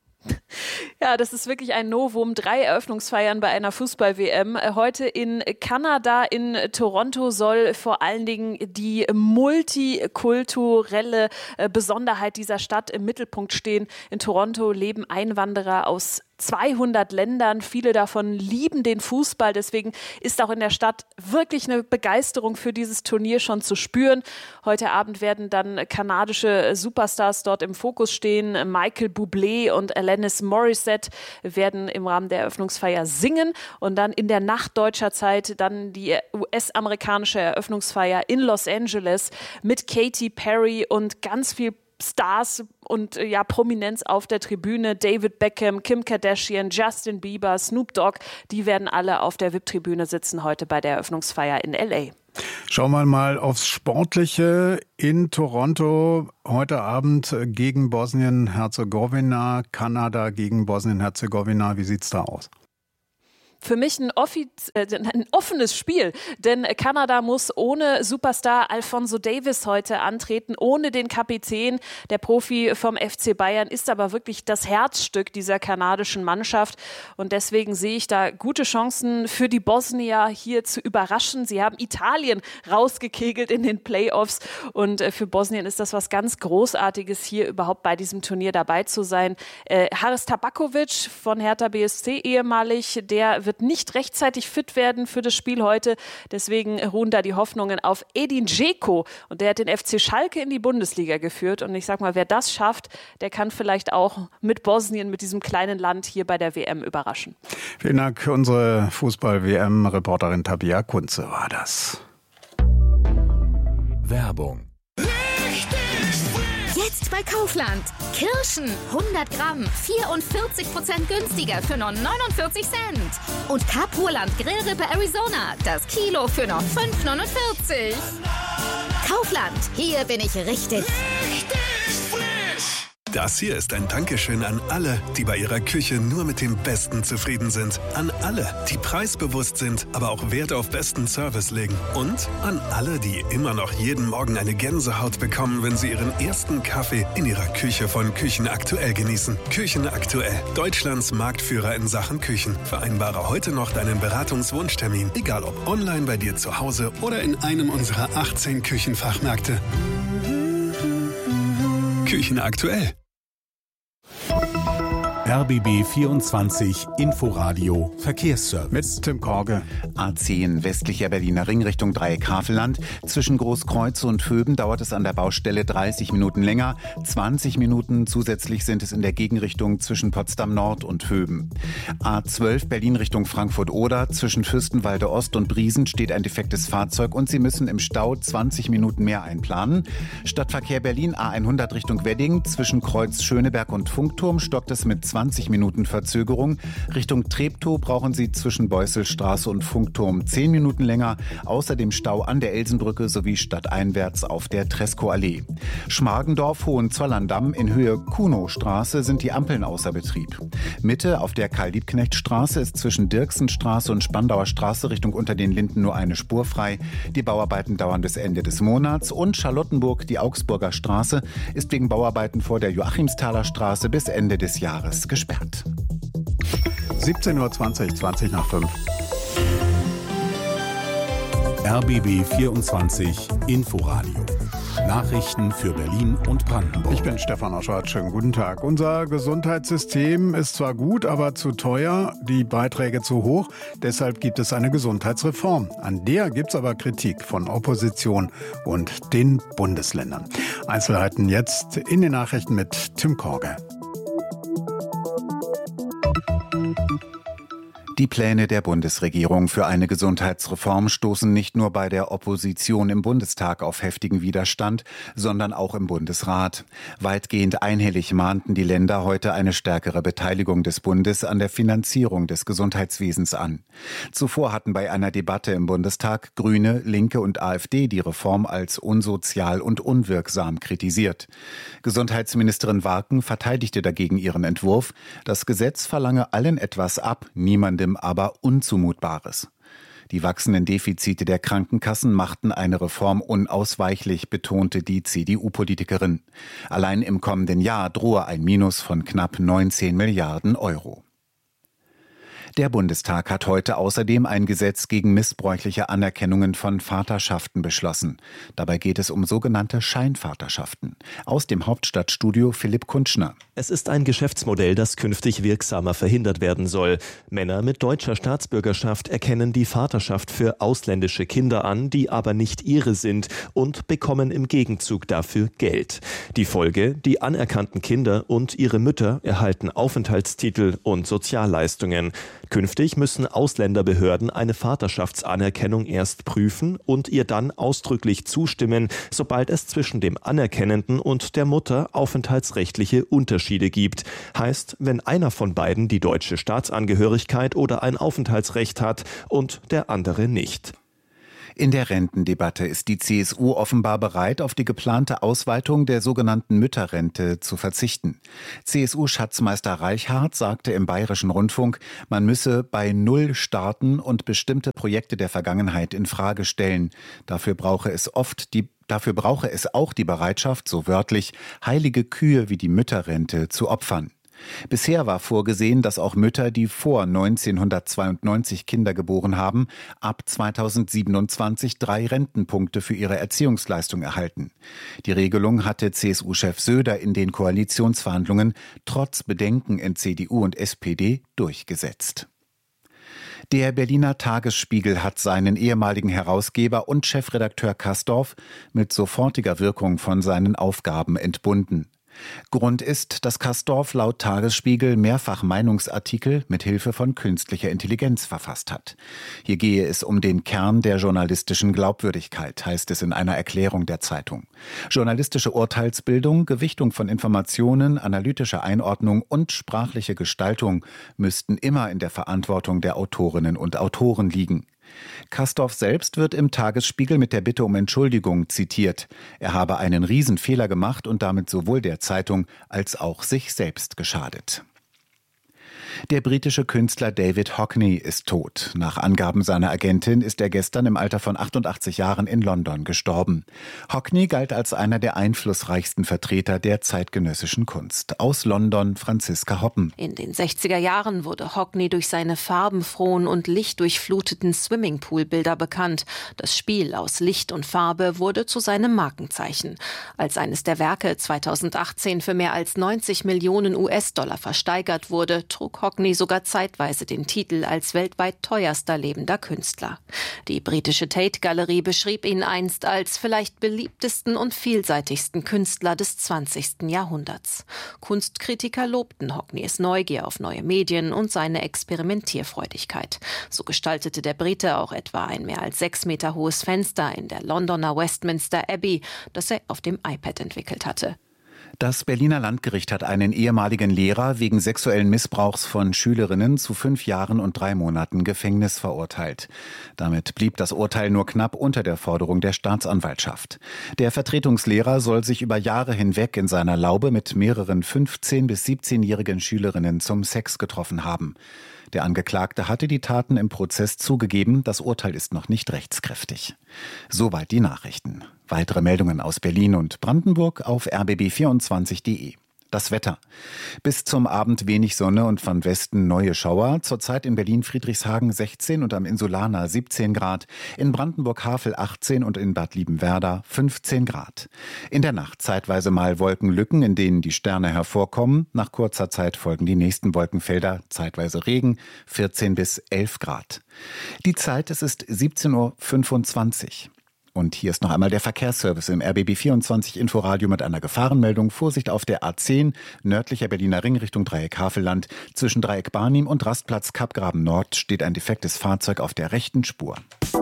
Ja, das ist wirklich ein Novum. 3 Eröffnungsfeiern bei einer Fußball-WM. Heute in Kanada, in Toronto, soll vor allen Dingen die multikulturelle Besonderheit dieser Stadt im Mittelpunkt stehen. In Toronto leben Einwanderer aus 200 Ländern. Viele davon lieben den Fußball. Deswegen ist auch in der Stadt wirklich eine Begeisterung für dieses Turnier schon zu spüren. Heute Abend werden dann kanadische Superstars dort im Fokus stehen. Michael Bublé und Alanis Morissette werden im Rahmen der Eröffnungsfeier singen. Und dann in der Nacht deutscher Zeit dann die US-amerikanische Eröffnungsfeier in Los Angeles mit Katy Perry und ganz viel Stars und Prominenz auf der Tribüne. David Beckham, Kim Kardashian, Justin Bieber, Snoop Dogg, die werden alle auf der VIP-Tribüne sitzen heute bei der Eröffnungsfeier in L.A. Schauen wir mal aufs Sportliche in Toronto. Heute Abend gegen Bosnien-Herzegowina, Kanada gegen Bosnien-Herzegowina. Wie sieht's da aus? Für mich ein offenes Spiel, denn Kanada muss ohne Superstar Alphonso Davies heute antreten, ohne den Kapitän. Der Profi vom FC Bayern ist aber wirklich das Herzstück dieser kanadischen Mannschaft und deswegen sehe ich da gute Chancen für die Bosnier hier zu überraschen. Sie haben Italien rausgekegelt in den Playoffs und für Bosnien ist das was ganz Großartiges, hier überhaupt bei diesem Turnier dabei zu sein. Haris Tabakovic von Hertha BSC ehemalig, der wird nicht rechtzeitig fit werden für das Spiel heute. Deswegen ruhen da die Hoffnungen auf Edin Dzeko. Und der hat den FC Schalke in die Bundesliga geführt. Und ich sag mal, wer das schafft, der kann vielleicht auch mit Bosnien, mit diesem kleinen Land hier bei der WM überraschen. Vielen Dank. Unsere Fußball-WM-Reporterin Tabia Kunze war das. Werbung. Jetzt bei Kaufland. Kirschen 100 Gramm, 44% günstiger für nur 49 Cent. Und Kapuland Grillrippe Arizona, das Kilo für nur 5,49. Kaufland, hier bin ich richtig. Das hier ist ein Dankeschön an alle, die bei ihrer Küche nur mit dem Besten zufrieden sind. An alle, die preisbewusst sind, aber auch Wert auf besten Service legen. Und an alle, die immer noch jeden Morgen eine Gänsehaut bekommen, wenn sie ihren ersten Kaffee in ihrer Küche von Küchenaktuell genießen. Küchenaktuell, Deutschlands Marktführer in Sachen Küchen. Vereinbare heute noch deinen Beratungswunschtermin, egal ob online bei dir zu Hause oder in einem unserer 18 Küchenfachmärkte. Küchenaktuell. RBB 24 Inforadio Verkehrsservice. Mit Tim Korge. A10 westlicher Berliner Ring Richtung Dreieck Havelland. Zwischen Großkreuz und Höben dauert es an der Baustelle 30 Minuten länger. 20 Minuten zusätzlich sind es in der Gegenrichtung zwischen Potsdam Nord und Höben. A12 Berlin Richtung Frankfurt-Oder. Zwischen Fürstenwalde Ost und Briesen steht ein defektes Fahrzeug und Sie müssen im Stau 20 Minuten mehr einplanen. Stadtverkehr Berlin A100 Richtung Wedding. Zwischen Kreuz Schöneberg und Funkturm stockt es mit 20 Minuten Verzögerung. Richtung Treptow brauchen Sie zwischen Beusselstraße und Funkturm 10 Minuten länger. Außerdem Stau an der Elsenbrücke sowie stadteinwärts auf der Treskow-Allee. Schmargendorf-Hohenzollern-Damm in Höhe Kunow-Straße sind die Ampeln außer Betrieb. Mitte auf der Karl-Liebknecht-Straße ist zwischen Dirksenstraße und Spandauer Straße Richtung Unter den Linden nur eine Spur frei. Die Bauarbeiten dauern bis Ende des Monats. Und Charlottenburg, die Augsburger Straße, ist wegen Bauarbeiten vor der Joachimsthaler Straße bis Ende des Jahres gesperrt. 17:20 Uhr, 20 nach 5. RBB 24 Inforadio. Nachrichten für Berlin und Brandenburg. Ich bin Stefan Oschwart. Schönen guten Tag. Unser Gesundheitssystem ist zwar gut, aber zu teuer, die Beiträge zu hoch. Deshalb gibt es eine Gesundheitsreform. An der gibt es aber Kritik von Opposition und den Bundesländern. Einzelheiten jetzt in den Nachrichten mit Tim Korge. Die Pläne der Bundesregierung für eine Gesundheitsreform stoßen nicht nur bei der Opposition im Bundestag auf heftigen Widerstand, sondern auch im Bundesrat. Weitgehend einhellig mahnten die Länder heute eine stärkere Beteiligung des Bundes an der Finanzierung des Gesundheitswesens an. Zuvor hatten bei einer Debatte im Bundestag Grüne, Linke und AfD die Reform als unsozial und unwirksam kritisiert. Gesundheitsministerin Warken verteidigte dagegen ihren Entwurf. Das Gesetz verlange allen etwas ab, niemandem aber Unzumutbares. Die wachsenden Defizite der Krankenkassen machten eine Reform unausweichlich, betonte die CDU-Politikerin. Allein im kommenden Jahr drohe ein Minus von knapp 19 Milliarden Euro. Der Bundestag hat heute außerdem ein Gesetz gegen missbräuchliche Anerkennungen von Vaterschaften beschlossen. Dabei geht es um sogenannte Scheinvaterschaften. Aus dem Hauptstadtstudio Philipp Kunschner. Es ist ein Geschäftsmodell, das künftig wirksamer verhindert werden soll. Männer mit deutscher Staatsbürgerschaft erkennen die Vaterschaft für ausländische Kinder an, die aber nicht ihre sind, und bekommen im Gegenzug dafür Geld. Die Folge: Die anerkannten Kinder und ihre Mütter erhalten Aufenthaltstitel und Sozialleistungen. Künftig müssen Ausländerbehörden eine Vaterschaftsanerkennung erst prüfen und ihr dann ausdrücklich zustimmen, sobald es zwischen dem Anerkennenden und der Mutter aufenthaltsrechtliche Unterschiede gibt. Heißt, wenn einer von beiden die deutsche Staatsangehörigkeit oder ein Aufenthaltsrecht hat und der andere nicht. In der Rentendebatte ist die CSU offenbar bereit, auf die geplante Ausweitung der sogenannten Mütterrente zu verzichten. CSU-Schatzmeister Reichardt sagte im Bayerischen Rundfunk, man müsse bei Null starten und bestimmte Projekte der Vergangenheit in Frage stellen. Dafür brauche es auch die Bereitschaft, so wörtlich, heilige Kühe wie die Mütterrente zu opfern. Bisher war vorgesehen, dass auch Mütter, die vor 1992 Kinder geboren haben, ab 2027 3 Rentenpunkte für ihre Erziehungsleistung erhalten. Die Regelung hatte CSU-Chef Söder in den Koalitionsverhandlungen trotz Bedenken in CDU und SPD durchgesetzt. Der Berliner Tagesspiegel hat seinen ehemaligen Herausgeber und Chefredakteur Kastorf mit sofortiger Wirkung von seinen Aufgaben entbunden. Grund ist, dass Kastorf laut Tagesspiegel mehrfach Meinungsartikel mit Hilfe von künstlicher Intelligenz verfasst hat. Hier gehe es um den Kern der journalistischen Glaubwürdigkeit, heißt es in einer Erklärung der Zeitung. Journalistische Urteilsbildung, Gewichtung von Informationen, analytische Einordnung und sprachliche Gestaltung müssten immer in der Verantwortung der Autorinnen und Autoren liegen. Kastorf selbst wird im Tagesspiegel mit der Bitte um Entschuldigung zitiert. Er habe einen Riesenfehler gemacht und damit sowohl der Zeitung als auch sich selbst geschadet. Der britische Künstler David Hockney ist tot. Nach Angaben seiner Agentin ist er gestern im Alter von 88 Jahren in London gestorben. Hockney galt als einer der einflussreichsten Vertreter der zeitgenössischen Kunst. Aus London Franziska Hoppen. In den 60er Jahren wurde Hockney durch seine farbenfrohen und lichtdurchfluteten Swimmingpool-Bilder bekannt. Das Spiel aus Licht und Farbe wurde zu seinem Markenzeichen. Als eines der Werke 2018 für mehr als 90 Millionen US-Dollar versteigert wurde, trug Hockney sogar zeitweise den Titel als weltweit teuerster lebender Künstler. Die britische Tate-Galerie beschrieb ihn einst als vielleicht beliebtesten und vielseitigsten Künstler des 20. Jahrhunderts. Kunstkritiker lobten Hockneys Neugier auf neue Medien und seine Experimentierfreudigkeit. So gestaltete der Brite auch etwa ein mehr als 6 Meter hohes Fenster in der Londoner Westminster Abbey, das er auf dem iPad entwickelt hatte. Das Berliner Landgericht hat einen ehemaligen Lehrer wegen sexuellen Missbrauchs von Schülerinnen zu 5 Jahren und 3 Monaten Gefängnis verurteilt. Damit blieb das Urteil nur knapp unter der Forderung der Staatsanwaltschaft. Der Vertretungslehrer soll sich über Jahre hinweg in seiner Laube mit mehreren 15- bis 17-jährigen Schülerinnen zum Sex getroffen haben. Der Angeklagte hatte die Taten im Prozess zugegeben. Das Urteil ist noch nicht rechtskräftig. Soweit die Nachrichten. Weitere Meldungen aus Berlin und Brandenburg auf rbb24.de. Das Wetter. Bis zum Abend wenig Sonne und von Westen neue Schauer. Zurzeit in Berlin-Friedrichshagen 16 und am Insulaner 17 Grad. In Brandenburg-Havel 18 und in Bad Liebenwerda 15 Grad. In der Nacht zeitweise mal Wolkenlücken, in denen die Sterne hervorkommen. Nach kurzer Zeit folgen die nächsten Wolkenfelder. Zeitweise Regen 14 bis 11 Grad. Die Zeit, es ist 17.25 Uhr. Und hier ist noch einmal der Verkehrsservice im RBB24 Inforadio mit einer Gefahrenmeldung. Vorsicht auf der A10, nördlicher Berliner Ring Richtung Dreieck Havelland. Zwischen Dreieck Barnim und Rastplatz Kappgraben Nord steht ein defektes Fahrzeug auf der rechten Spur.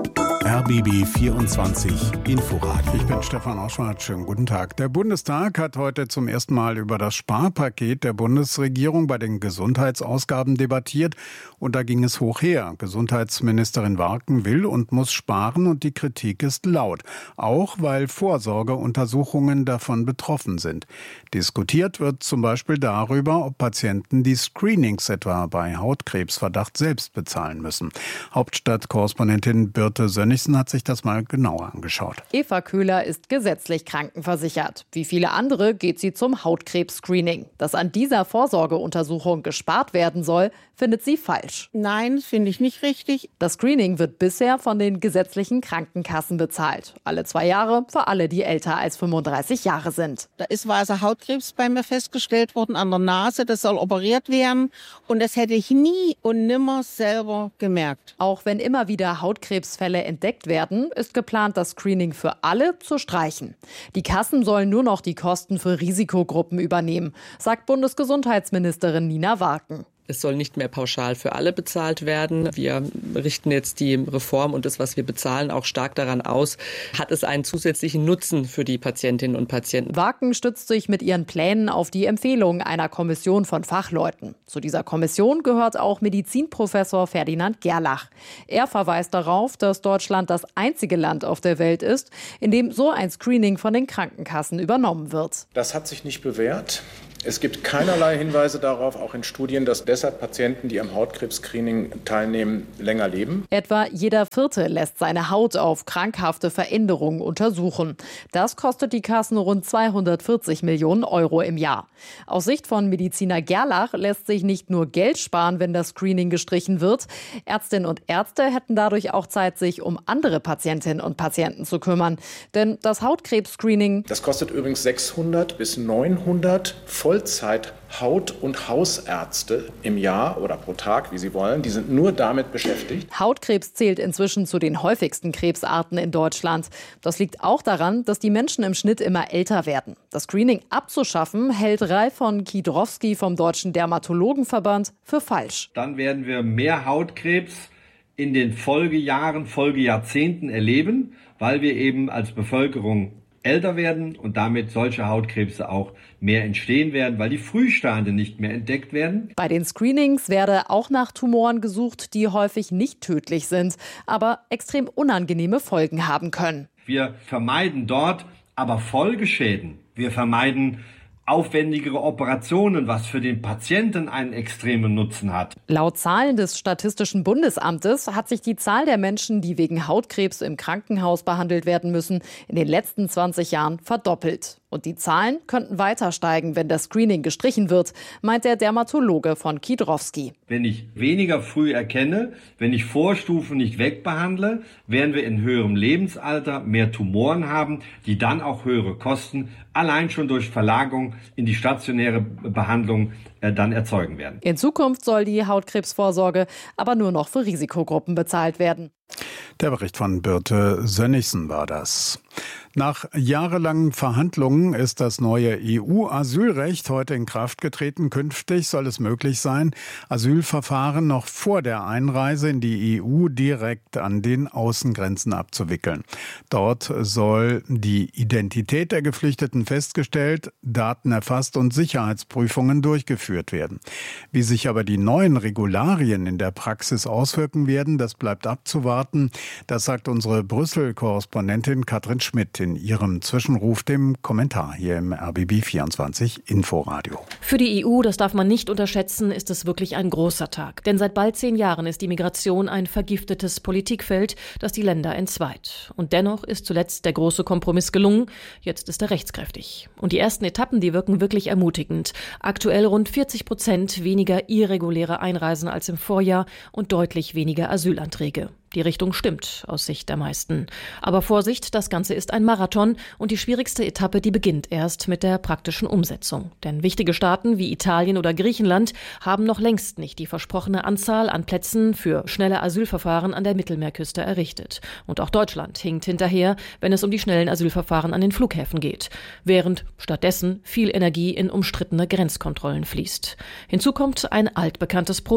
RBB 24 Inforadio. Ich bin Stefan Oschwart. Schönen guten Tag. Der Bundestag hat heute zum ersten Mal über das Sparpaket der Bundesregierung bei den Gesundheitsausgaben debattiert. Und da ging es hoch her. Gesundheitsministerin Warken will und muss sparen und die Kritik ist laut. Auch weil Vorsorgeuntersuchungen davon betroffen sind. Diskutiert wird zum Beispiel darüber, ob Patienten die Screenings etwa bei Hautkrebsverdacht selbst bezahlen müssen. Hauptstadtkorrespondentin Birte Sönnigsen hat sich das mal genauer angeschaut. Eva Köhler ist gesetzlich krankenversichert. Wie viele andere geht sie zum Hautkrebs-Screening. Dass an dieser Vorsorgeuntersuchung gespart werden soll, findet sie falsch. Nein, finde ich nicht richtig. Das Screening wird bisher von den gesetzlichen Krankenkassen bezahlt. Alle 2 Jahre für alle, die älter als 35 Jahre sind. Da ist weißer Hautkrebs bei mir festgestellt worden an der Nase. Das soll operiert werden. Und das hätte ich nie und nimmer selber gemerkt. Auch wenn immer wieder Hautkrebsfälle entdeckt werden, ist geplant, das Screening für alle zu streichen. Die Kassen sollen nur noch die Kosten für Risikogruppen übernehmen, sagt Bundesgesundheitsministerin Nina Warken. Es soll nicht mehr pauschal für alle bezahlt werden. Wir richten jetzt die Reform und das, was wir bezahlen, auch stark daran aus. Hat es einen zusätzlichen Nutzen für die Patientinnen und Patienten? Warken stützt sich mit ihren Plänen auf die Empfehlungen einer Kommission von Fachleuten. Zu dieser Kommission gehört auch Medizinprofessor Ferdinand Gerlach. Er verweist darauf, dass Deutschland das einzige Land auf der Welt ist, in dem so ein Screening von den Krankenkassen übernommen wird. Das hat sich nicht bewährt. Es gibt keinerlei Hinweise darauf, auch in Studien, dass deshalb Patienten, die am Hautkrebs-Screening teilnehmen, länger leben. Etwa jeder Vierte lässt seine Haut auf krankhafte Veränderungen untersuchen. Das kostet die Kassen rund 240 Millionen Euro im Jahr. Aus Sicht von Mediziner Gerlach lässt sich nicht nur Geld sparen, wenn das Screening gestrichen wird. Ärztinnen und Ärzte hätten dadurch auch Zeit, sich um andere Patientinnen und Patienten zu kümmern. Denn das Hautkrebs-Screening... Das kostet übrigens 600 bis 900 Vollzeit-Haut- und Hausärzte im Jahr oder pro Tag, wie sie wollen. Die sind nur damit beschäftigt. Hautkrebs zählt inzwischen zu den häufigsten Krebsarten in Deutschland. Das liegt auch daran, dass die Menschen im Schnitt immer älter werden. Das Screening abzuschaffen, hält Ralf von Kidrowski vom Deutschen Dermatologenverband für falsch. Dann werden wir mehr Hautkrebs in den Folgejahren, Folgejahrzehnten erleben, weil wir eben als Bevölkerung älter werden und damit solche Hautkrebse auch mehr entstehen werden, weil die Frühstadien nicht mehr entdeckt werden. Bei den Screenings werde auch nach Tumoren gesucht, die häufig nicht tödlich sind, aber extrem unangenehme Folgen haben können. Wir vermeiden dort aber Folgeschäden. Wir vermeiden aufwendigere Operationen, was für den Patienten einen extremen Nutzen hat. Laut Zahlen des Statistischen Bundesamtes hat sich die Zahl der Menschen, die wegen Hautkrebs im Krankenhaus behandelt werden müssen, in den letzten 20 Jahren verdoppelt. Und die Zahlen könnten weiter steigen, wenn das Screening gestrichen wird, meint der Dermatologe von Kidrowski. Wenn ich weniger früh erkenne, wenn ich Vorstufen nicht wegbehandle, werden wir in höherem Lebensalter mehr Tumoren haben, die dann auch höhere Kosten allein schon durch Verlagerung in die stationäre Behandlung dann erzeugen werden. In Zukunft soll die Hautkrebsvorsorge aber nur noch für Risikogruppen bezahlt werden. Der Bericht von Birte Sönnigsen war das. Nach jahrelangen Verhandlungen ist das neue EU-Asylrecht heute in Kraft getreten. Künftig soll es möglich sein, Asylverfahren noch vor der Einreise in die EU direkt an den Außengrenzen abzuwickeln. Dort soll die Identität der Geflüchteten festgestellt, Daten erfasst und Sicherheitsprüfungen durchgeführt werden. Wie sich aber die neuen Regularien in der Praxis auswirken werden, das bleibt abzuwarten. Das sagt unsere Brüssel-Korrespondentin Katrin Schmidt in ihrem Zwischenruf, dem Kommentar hier im RBB 24 Inforadio. Für die EU, das darf man nicht unterschätzen, ist es wirklich ein großer Tag. Denn seit bald 10 Jahren ist die Migration ein vergiftetes Politikfeld, das die Länder entzweit. Und dennoch ist zuletzt der große Kompromiss gelungen. Jetzt ist er rechtskräftig. Und die ersten Etappen, die wirken wirklich ermutigend. Aktuell rund 40% weniger irreguläre Einreisen als im Vorjahr und deutlich weniger Asylanträge. Die Richtung stimmt aus Sicht der meisten. Aber Vorsicht, das Ganze ist ein Marathon und die schwierigste Etappe, die beginnt erst mit der praktischen Umsetzung. Denn wichtige Staaten wie Italien oder Griechenland haben noch längst nicht die versprochene Anzahl an Plätzen für schnelle Asylverfahren an der Mittelmeerküste errichtet. Und auch Deutschland hinkt hinterher, wenn es um die schnellen Asylverfahren an den Flughäfen geht. Während stattdessen viel Energie in umstrittene Grenzkontrollen fließt. Hinzu kommt ein altbekanntes Problem.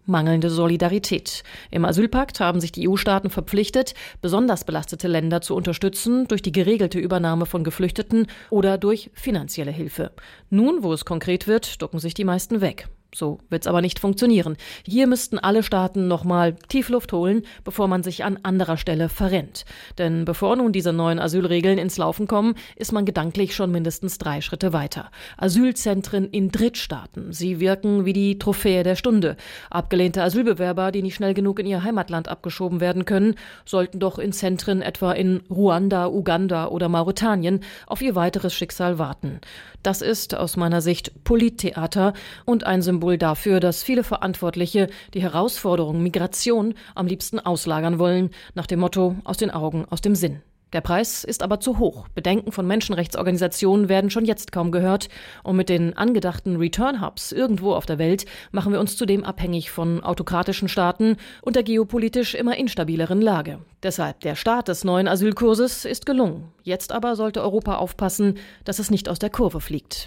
Mangelnde Solidarität. Im Asylpakt haben sich die EU-Staaten verpflichtet, besonders belastete Länder zu unterstützen durch die geregelte Übernahme von Geflüchteten oder durch finanzielle Hilfe. Nun, wo es konkret wird, ducken sich die meisten weg. So wird's aber nicht funktionieren. Hier müssten alle Staaten nochmal Tiefluft holen, bevor man sich an anderer Stelle verrennt. Denn bevor nun diese neuen Asylregeln ins Laufen kommen, ist man gedanklich schon mindestens 3 Schritte weiter. Asylzentren in Drittstaaten. Sie wirken wie die Trophäe der Stunde. Abgelehnte Asylbewerber, die nicht schnell genug in ihr Heimatland abgeschoben werden können, sollten doch in Zentren etwa in Ruanda, Uganda oder Mauretanien auf ihr weiteres Schicksal warten. Das ist aus meiner Sicht Polittheater und ein Symbol dafür, dass viele Verantwortliche die Herausforderung Migration am liebsten auslagern wollen, nach dem Motto: aus den Augen, aus dem Sinn. Der Preis ist aber zu hoch. Bedenken von Menschenrechtsorganisationen werden schon jetzt kaum gehört. Und mit den angedachten Return-Hubs irgendwo auf der Welt machen wir uns zudem abhängig von autokratischen Staaten und der geopolitisch immer instabileren Lage. Deshalb, der Start des neuen Asylkurses ist gelungen. Jetzt aber sollte Europa aufpassen, dass es nicht aus der Kurve fliegt.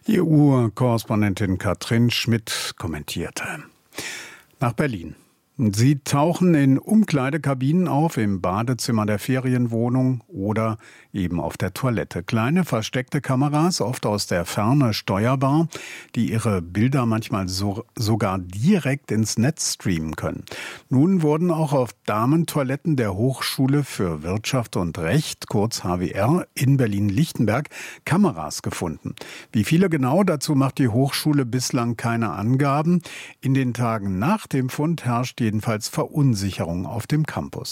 EU-Korrespondentin Katrin Schmidt kommentierte. Nach Berlin. Sie tauchen in Umkleidekabinen auf, im Badezimmer der Ferienwohnung oder eben auf der Toilette. Kleine versteckte Kameras, oft aus der Ferne steuerbar, die ihre Bilder manchmal sogar direkt ins Netz streamen können. Nun wurden auch auf Damentoiletten der Hochschule für Wirtschaft und Recht, kurz HWR, in Berlin-Lichtenberg Kameras gefunden. Wie viele genau, dazu macht die Hochschule bislang keine Angaben. In den Tagen nach dem Fund herrscht jedenfalls Verunsicherung auf dem Campus.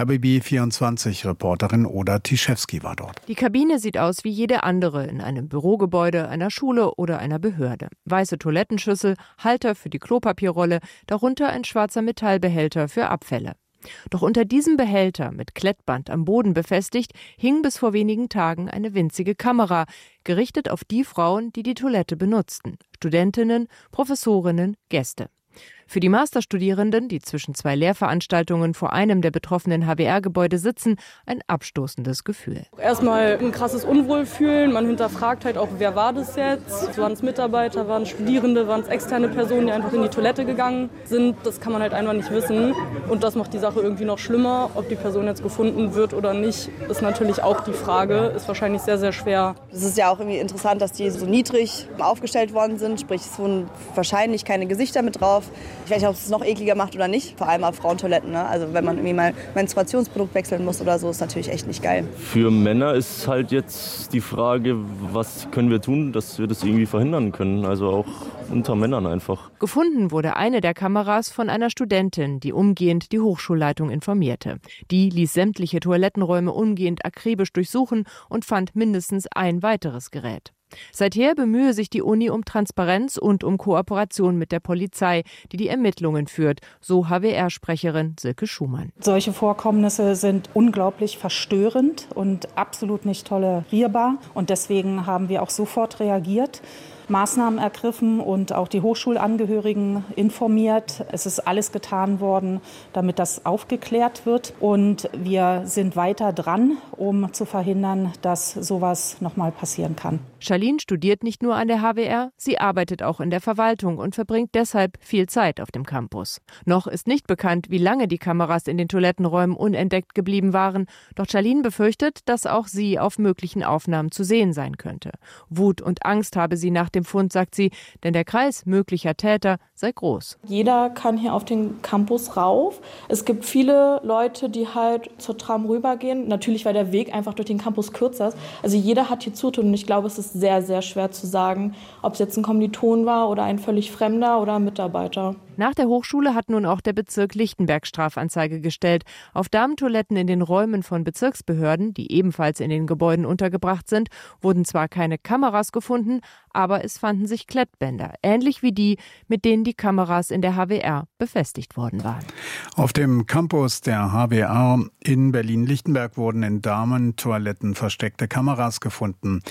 RBB24-Reporterin Oda Tischewski war dort. Die Kabine sieht aus wie jede andere in einem Bürogebäude, einer Schule oder einer Behörde. Weiße Toilettenschüssel, Halter für die Klopapierrolle, darunter ein schwarzer Metallbehälter für Abfälle. Doch unter diesem Behälter, mit Klettband am Boden befestigt, hing bis vor wenigen Tagen eine winzige Kamera, gerichtet auf die Frauen, die die Toilette benutzten. Studentinnen, Professorinnen, Gäste. Für die Masterstudierenden, die zwischen 2 Lehrveranstaltungen vor einem der betroffenen HWR-Gebäude sitzen, ein abstoßendes Gefühl. Erstmal ein krasses Unwohlfühlen. Man hinterfragt halt auch, wer war das jetzt? Waren es Mitarbeiter, waren es Studierende, waren es externe Personen, die einfach in die Toilette gegangen sind? Das kann man halt einfach nicht wissen. Und das macht die Sache irgendwie noch schlimmer. Ob die Person jetzt gefunden wird oder nicht, ist natürlich auch die Frage. Ist wahrscheinlich sehr, sehr schwer. Es ist ja auch irgendwie interessant, dass die so niedrig aufgestellt worden sind. Sprich, es wurden wahrscheinlich keine Gesichter mit drauf. Ich weiß nicht, ob es noch ekliger macht oder nicht, vor allem auf Frauentoiletten. Ne? Also wenn man irgendwie mal Menstruationsprodukt wechseln muss oder so, ist natürlich echt nicht geil. Für Männer ist halt jetzt die Frage, was können wir tun, dass wir das irgendwie verhindern können, also auch unter Männern einfach. Gefunden wurde eine der Kameras von einer Studentin, die umgehend die Hochschulleitung informierte. Die ließ sämtliche Toilettenräume umgehend akribisch durchsuchen und fand mindestens ein weiteres Gerät. Seither bemühe sich die Uni um Transparenz und um Kooperation mit der Polizei, die die Ermittlungen führt, so HWR-Sprecherin Silke Schumann. Solche Vorkommnisse sind unglaublich verstörend und absolut nicht tolerierbar. Und deswegen haben wir auch sofort reagiert, Maßnahmen ergriffen und auch die Hochschulangehörigen informiert. Es ist alles getan worden, damit das aufgeklärt wird. Und wir sind weiter dran, um zu verhindern, dass sowas nochmal passieren kann. Charlene studiert nicht nur an der HWR, sie arbeitet auch in der Verwaltung und verbringt deshalb viel Zeit auf dem Campus. Noch ist nicht bekannt, wie lange die Kameras in den Toilettenräumen unentdeckt geblieben waren. Doch Charlene befürchtet, dass auch sie auf möglichen Aufnahmen zu sehen sein könnte. Wut und Angst habe sie nach dem Fund, sagt sie, denn der Kreis möglicher Täter sei groß. Jeder kann hier auf den Campus rauf. Es gibt viele Leute, die halt zur Tram rübergehen. Natürlich, weil der Weg einfach durch den Campus kürzer ist. Also jeder hat hier Zutun und ich glaube, es ist sehr, sehr schwer zu sagen, ob es jetzt ein Kommiliton war oder ein völlig Fremder oder ein Mitarbeiter. Nach der Hochschule hat nun auch der Bezirk Lichtenberg Strafanzeige gestellt. Auf Damentoiletten in den Räumen von Bezirksbehörden, die ebenfalls in den Gebäuden untergebracht sind, wurden zwar keine Kameras gefunden, aber es fanden sich Klettbänder, ähnlich wie die, mit denen die Kameras in der HWR befestigt worden waren. Auf dem Campus der HWR in Berlin-Lichtenberg wurden in Damentoiletten versteckte Kameras gefunden.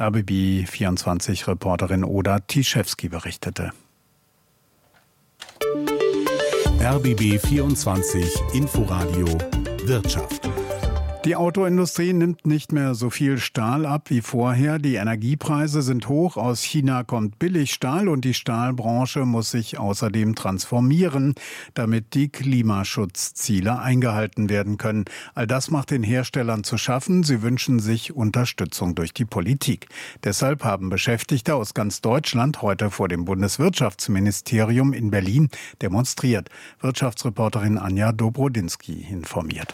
RBB24-Reporterin Oda Tischewski berichtete. RBB 24 Inforadio Wirtschaft. Die Autoindustrie nimmt nicht mehr so viel Stahl ab wie vorher. Die Energiepreise sind hoch. Aus China kommt Billigstahl und die Stahlbranche muss sich außerdem transformieren, damit die Klimaschutzziele eingehalten werden können. All das macht den Herstellern zu schaffen. Sie wünschen sich Unterstützung durch die Politik. Deshalb haben Beschäftigte aus ganz Deutschland heute vor dem Bundeswirtschaftsministerium in Berlin demonstriert. Wirtschaftsreporterin Anja Dobrodinsky informiert.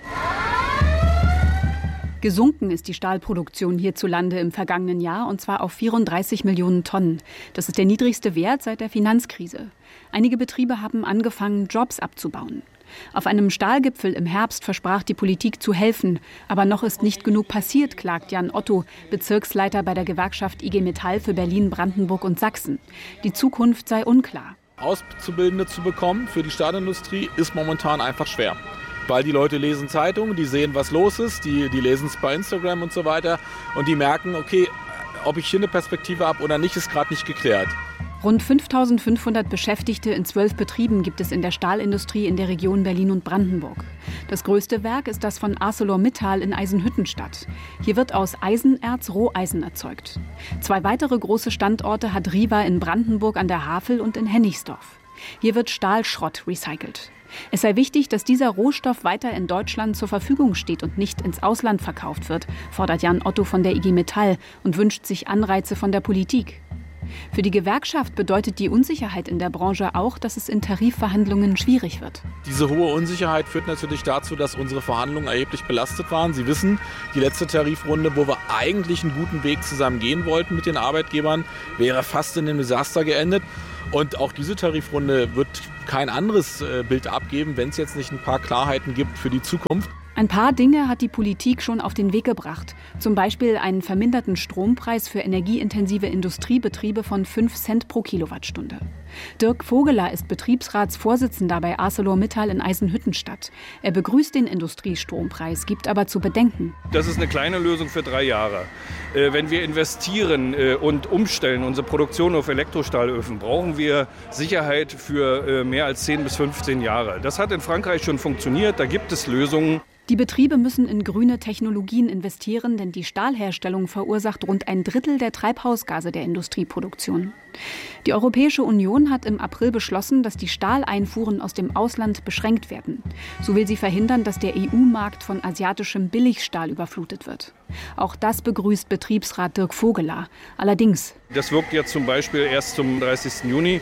Gesunken ist die Stahlproduktion hierzulande im vergangenen Jahr, und zwar auf 34 Millionen Tonnen. Das ist der niedrigste Wert seit der Finanzkrise. Einige Betriebe haben angefangen, Jobs abzubauen. Auf einem Stahlgipfel im Herbst versprach die Politik zu helfen. Aber noch ist nicht genug passiert, klagt Jan Otto, Bezirksleiter bei der Gewerkschaft IG Metall für Berlin, Brandenburg und Sachsen. Die Zukunft sei unklar. Auszubildende zu bekommen für die Stahlindustrie ist momentan einfach schwer. Weil die Leute lesen Zeitungen, die sehen, was los ist, die lesen es bei Instagram und so weiter und die merken, okay, ob ich hier eine Perspektive habe oder nicht, ist gerade nicht geklärt. Rund 5.500 Beschäftigte in 12 Betrieben gibt es in der Stahlindustrie in der Region Berlin und Brandenburg. Das größte Werk ist das von ArcelorMittal in Eisenhüttenstadt. Hier wird aus Eisenerz Roheisen erzeugt. 2 weitere große Standorte hat Riva in Brandenburg an der Havel und in Hennigsdorf. Hier wird Stahlschrott recycelt. Es sei wichtig, dass dieser Rohstoff weiter in Deutschland zur Verfügung steht und nicht ins Ausland verkauft wird, fordert Jan Otto von der IG Metall und wünscht sich Anreize von der Politik. Für die Gewerkschaft bedeutet die Unsicherheit in der Branche auch, dass es in Tarifverhandlungen schwierig wird. Diese hohe Unsicherheit führt natürlich dazu, dass unsere Verhandlungen erheblich belastet waren. Sie wissen, die letzte Tarifrunde, wo wir eigentlich einen guten Weg zusammen gehen wollten mit den Arbeitgebern, wäre fast in einem Desaster geendet. Und auch diese Tarifrunde wird kein anderes Bild abgeben, wenn es jetzt nicht ein paar Klarheiten gibt für die Zukunft. Ein paar Dinge hat die Politik schon auf den Weg gebracht. Zum Beispiel einen verminderten Strompreis für energieintensive Industriebetriebe von 5 Cent pro Kilowattstunde. Dirk Vogeler ist Betriebsratsvorsitzender bei ArcelorMittal in Eisenhüttenstadt. Er begrüßt den Industriestrompreis, gibt aber zu bedenken. Das ist eine kleine Lösung für 3 Jahre. Wenn wir investieren und umstellen unsere Produktion auf Elektrostahlöfen, brauchen wir Sicherheit für mehr als 10 bis 15 Jahre. Das hat in Frankreich schon funktioniert, da gibt es Lösungen. Die Betriebe müssen in grüne Technologien investieren, denn die Stahlherstellung verursacht rund 1/3 der Treibhausgase der Industrieproduktion. Die Europäische Union hat im April beschlossen, dass die Stahleinfuhren aus dem Ausland beschränkt werden. So will sie verhindern, dass der EU-Markt von asiatischem Billigstahl überflutet wird. Auch das begrüßt Betriebsrat Dirk Vogeler. Allerdings: Das wirkt jetzt zum Beispiel erst zum 30. Juni.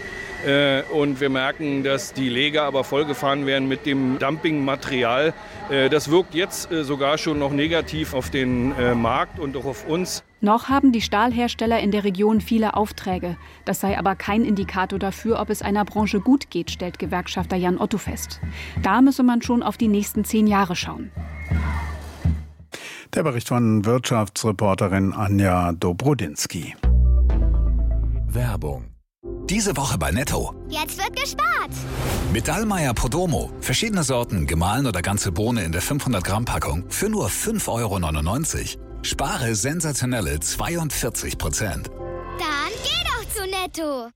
Und wir merken, dass die Lager aber vollgefahren werden mit dem Dumpingmaterial. Das wirkt jetzt sogar schon noch negativ auf den Markt und auch auf uns. Noch haben die Stahlhersteller in der Region viele Aufträge. Das sei aber kein Indikator dafür, ob es einer Branche gut geht, stellt Gewerkschafter Jan Otto fest. Da müsse man schon auf die nächsten 10 Jahre schauen. Der Bericht von Wirtschaftsreporterin Anja Dobrodinsky. Werbung. Diese Woche bei Netto. Jetzt wird gespart. Mit Dallmayr Podromo. Verschiedene Sorten, gemahlen oder ganze Bohne in der 500-Gramm-Packung für nur 5,99 €. Spare sensationelle 42%. Dann geh doch zu Netto.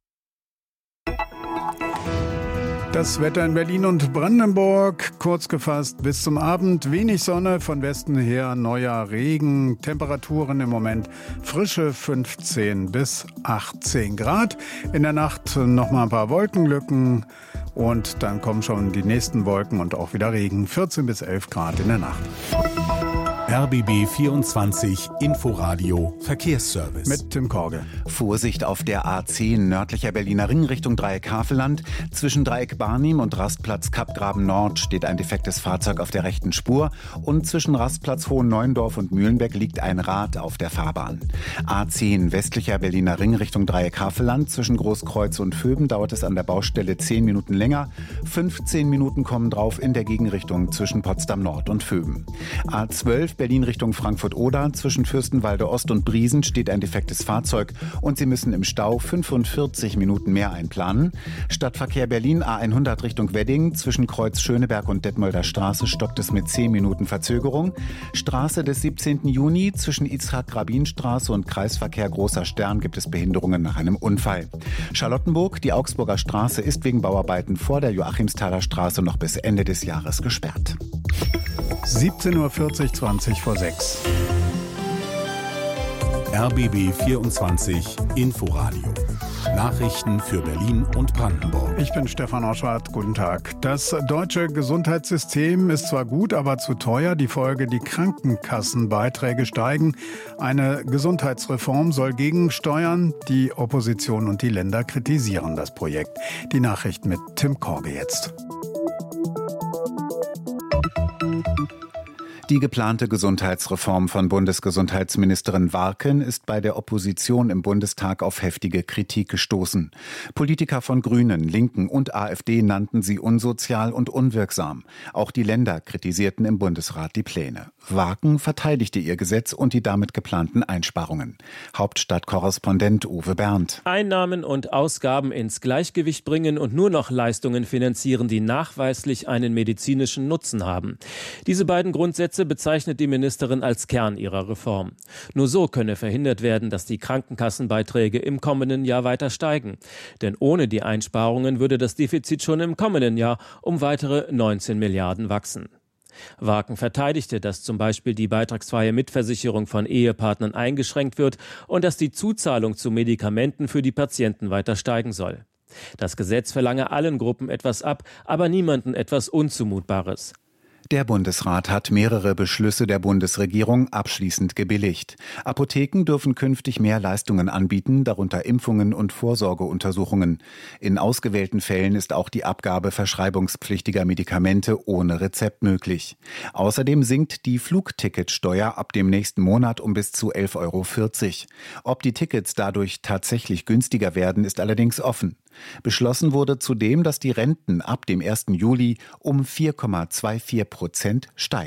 Das Wetter in Berlin und Brandenburg, kurz gefasst bis zum Abend, wenig Sonne, von Westen her neuer Regen, Temperaturen im Moment frische 15 bis 18 Grad. In der Nacht nochmal ein paar Wolkenlücken und dann kommen schon die nächsten Wolken und auch wieder Regen, 14 bis 11 Grad in der Nacht. RBB 24 Inforadio Verkehrsservice. Mit Tim Korge. Vorsicht auf der A10 nördlicher Berliner Ring Richtung Dreieck Havelland. Zwischen Dreieck Barnim und Rastplatz Kappgraben Nord steht ein defektes Fahrzeug auf der rechten Spur. Und zwischen Rastplatz Hohenneuendorf und Mühlenbeck liegt ein Rad auf der Fahrbahn. A10 westlicher Berliner Ring Richtung Dreieck Havelland. Zwischen Großkreuz und Vöben dauert es an der Baustelle 10 Minuten länger. 15 Minuten kommen drauf in der Gegenrichtung zwischen Potsdam Nord und Vöben. A12 Berlin Richtung Frankfurt-Oder. Zwischen Fürstenwalde Ost und Briesen steht ein defektes Fahrzeug und Sie müssen im Stau 45 Minuten mehr einplanen. Stadtverkehr Berlin A100 Richtung Wedding. Zwischen Kreuz Schöneberg und Detmolder Straße stoppt es mit 10 Minuten Verzögerung. Straße des 17. Juni zwischen Itzhak-Rabin-Straße und Kreisverkehr Großer Stern gibt es Behinderungen nach einem Unfall. Charlottenburg, die Augsburger Straße ist wegen Bauarbeiten vor der Joachimsthaler Straße noch bis Ende des Jahres gesperrt. 17:40 Uhr, 20 vor 6. RBB 24 Inforadio. Nachrichten für Berlin und Brandenburg. Ich bin Stefan Oschwart. Guten Tag. Das deutsche Gesundheitssystem ist zwar gut, aber zu teuer. Die Folge, die Krankenkassenbeiträge steigen. Eine Gesundheitsreform soll gegensteuern. Die Opposition und die Länder kritisieren das Projekt. Die Nachricht mit Tim Korge jetzt. Die geplante Gesundheitsreform von Bundesgesundheitsministerin Warken ist bei der Opposition im Bundestag auf heftige Kritik gestoßen. Politiker von Grünen, Linken und AfD nannten sie unsozial und unwirksam. Auch die Länder kritisierten im Bundesrat die Pläne. Warken verteidigte ihr Gesetz und die damit geplanten Einsparungen. Hauptstadtkorrespondent Uwe Berndt. Einnahmen und Ausgaben ins Gleichgewicht bringen und nur noch Leistungen finanzieren, die nachweislich einen medizinischen Nutzen haben. Diese beiden Grundsätze bezeichnet die Ministerin als Kern ihrer Reform. Nur so könne verhindert werden, dass die Krankenkassenbeiträge im kommenden Jahr weiter steigen. Denn ohne die Einsparungen würde das Defizit schon im kommenden Jahr um weitere 19 Milliarden wachsen. Warken verteidigte, dass zum Beispiel die beitragsfreie Mitversicherung von Ehepartnern eingeschränkt wird und dass die Zuzahlung zu Medikamenten für die Patienten weiter steigen soll. Das Gesetz verlange allen Gruppen etwas ab, aber niemandem etwas Unzumutbares. Der Bundesrat hat mehrere Beschlüsse der Bundesregierung abschließend gebilligt. Apotheken dürfen künftig mehr Leistungen anbieten, darunter Impfungen und Vorsorgeuntersuchungen. In ausgewählten Fällen ist auch die Abgabe verschreibungspflichtiger Medikamente ohne Rezept möglich. Außerdem sinkt die Flugticketsteuer ab dem nächsten Monat um bis zu 11,40 €. Ob die Tickets dadurch tatsächlich günstiger werden, ist allerdings offen. Beschlossen wurde zudem, dass die Renten ab dem 1. Juli um 4,24% steigen.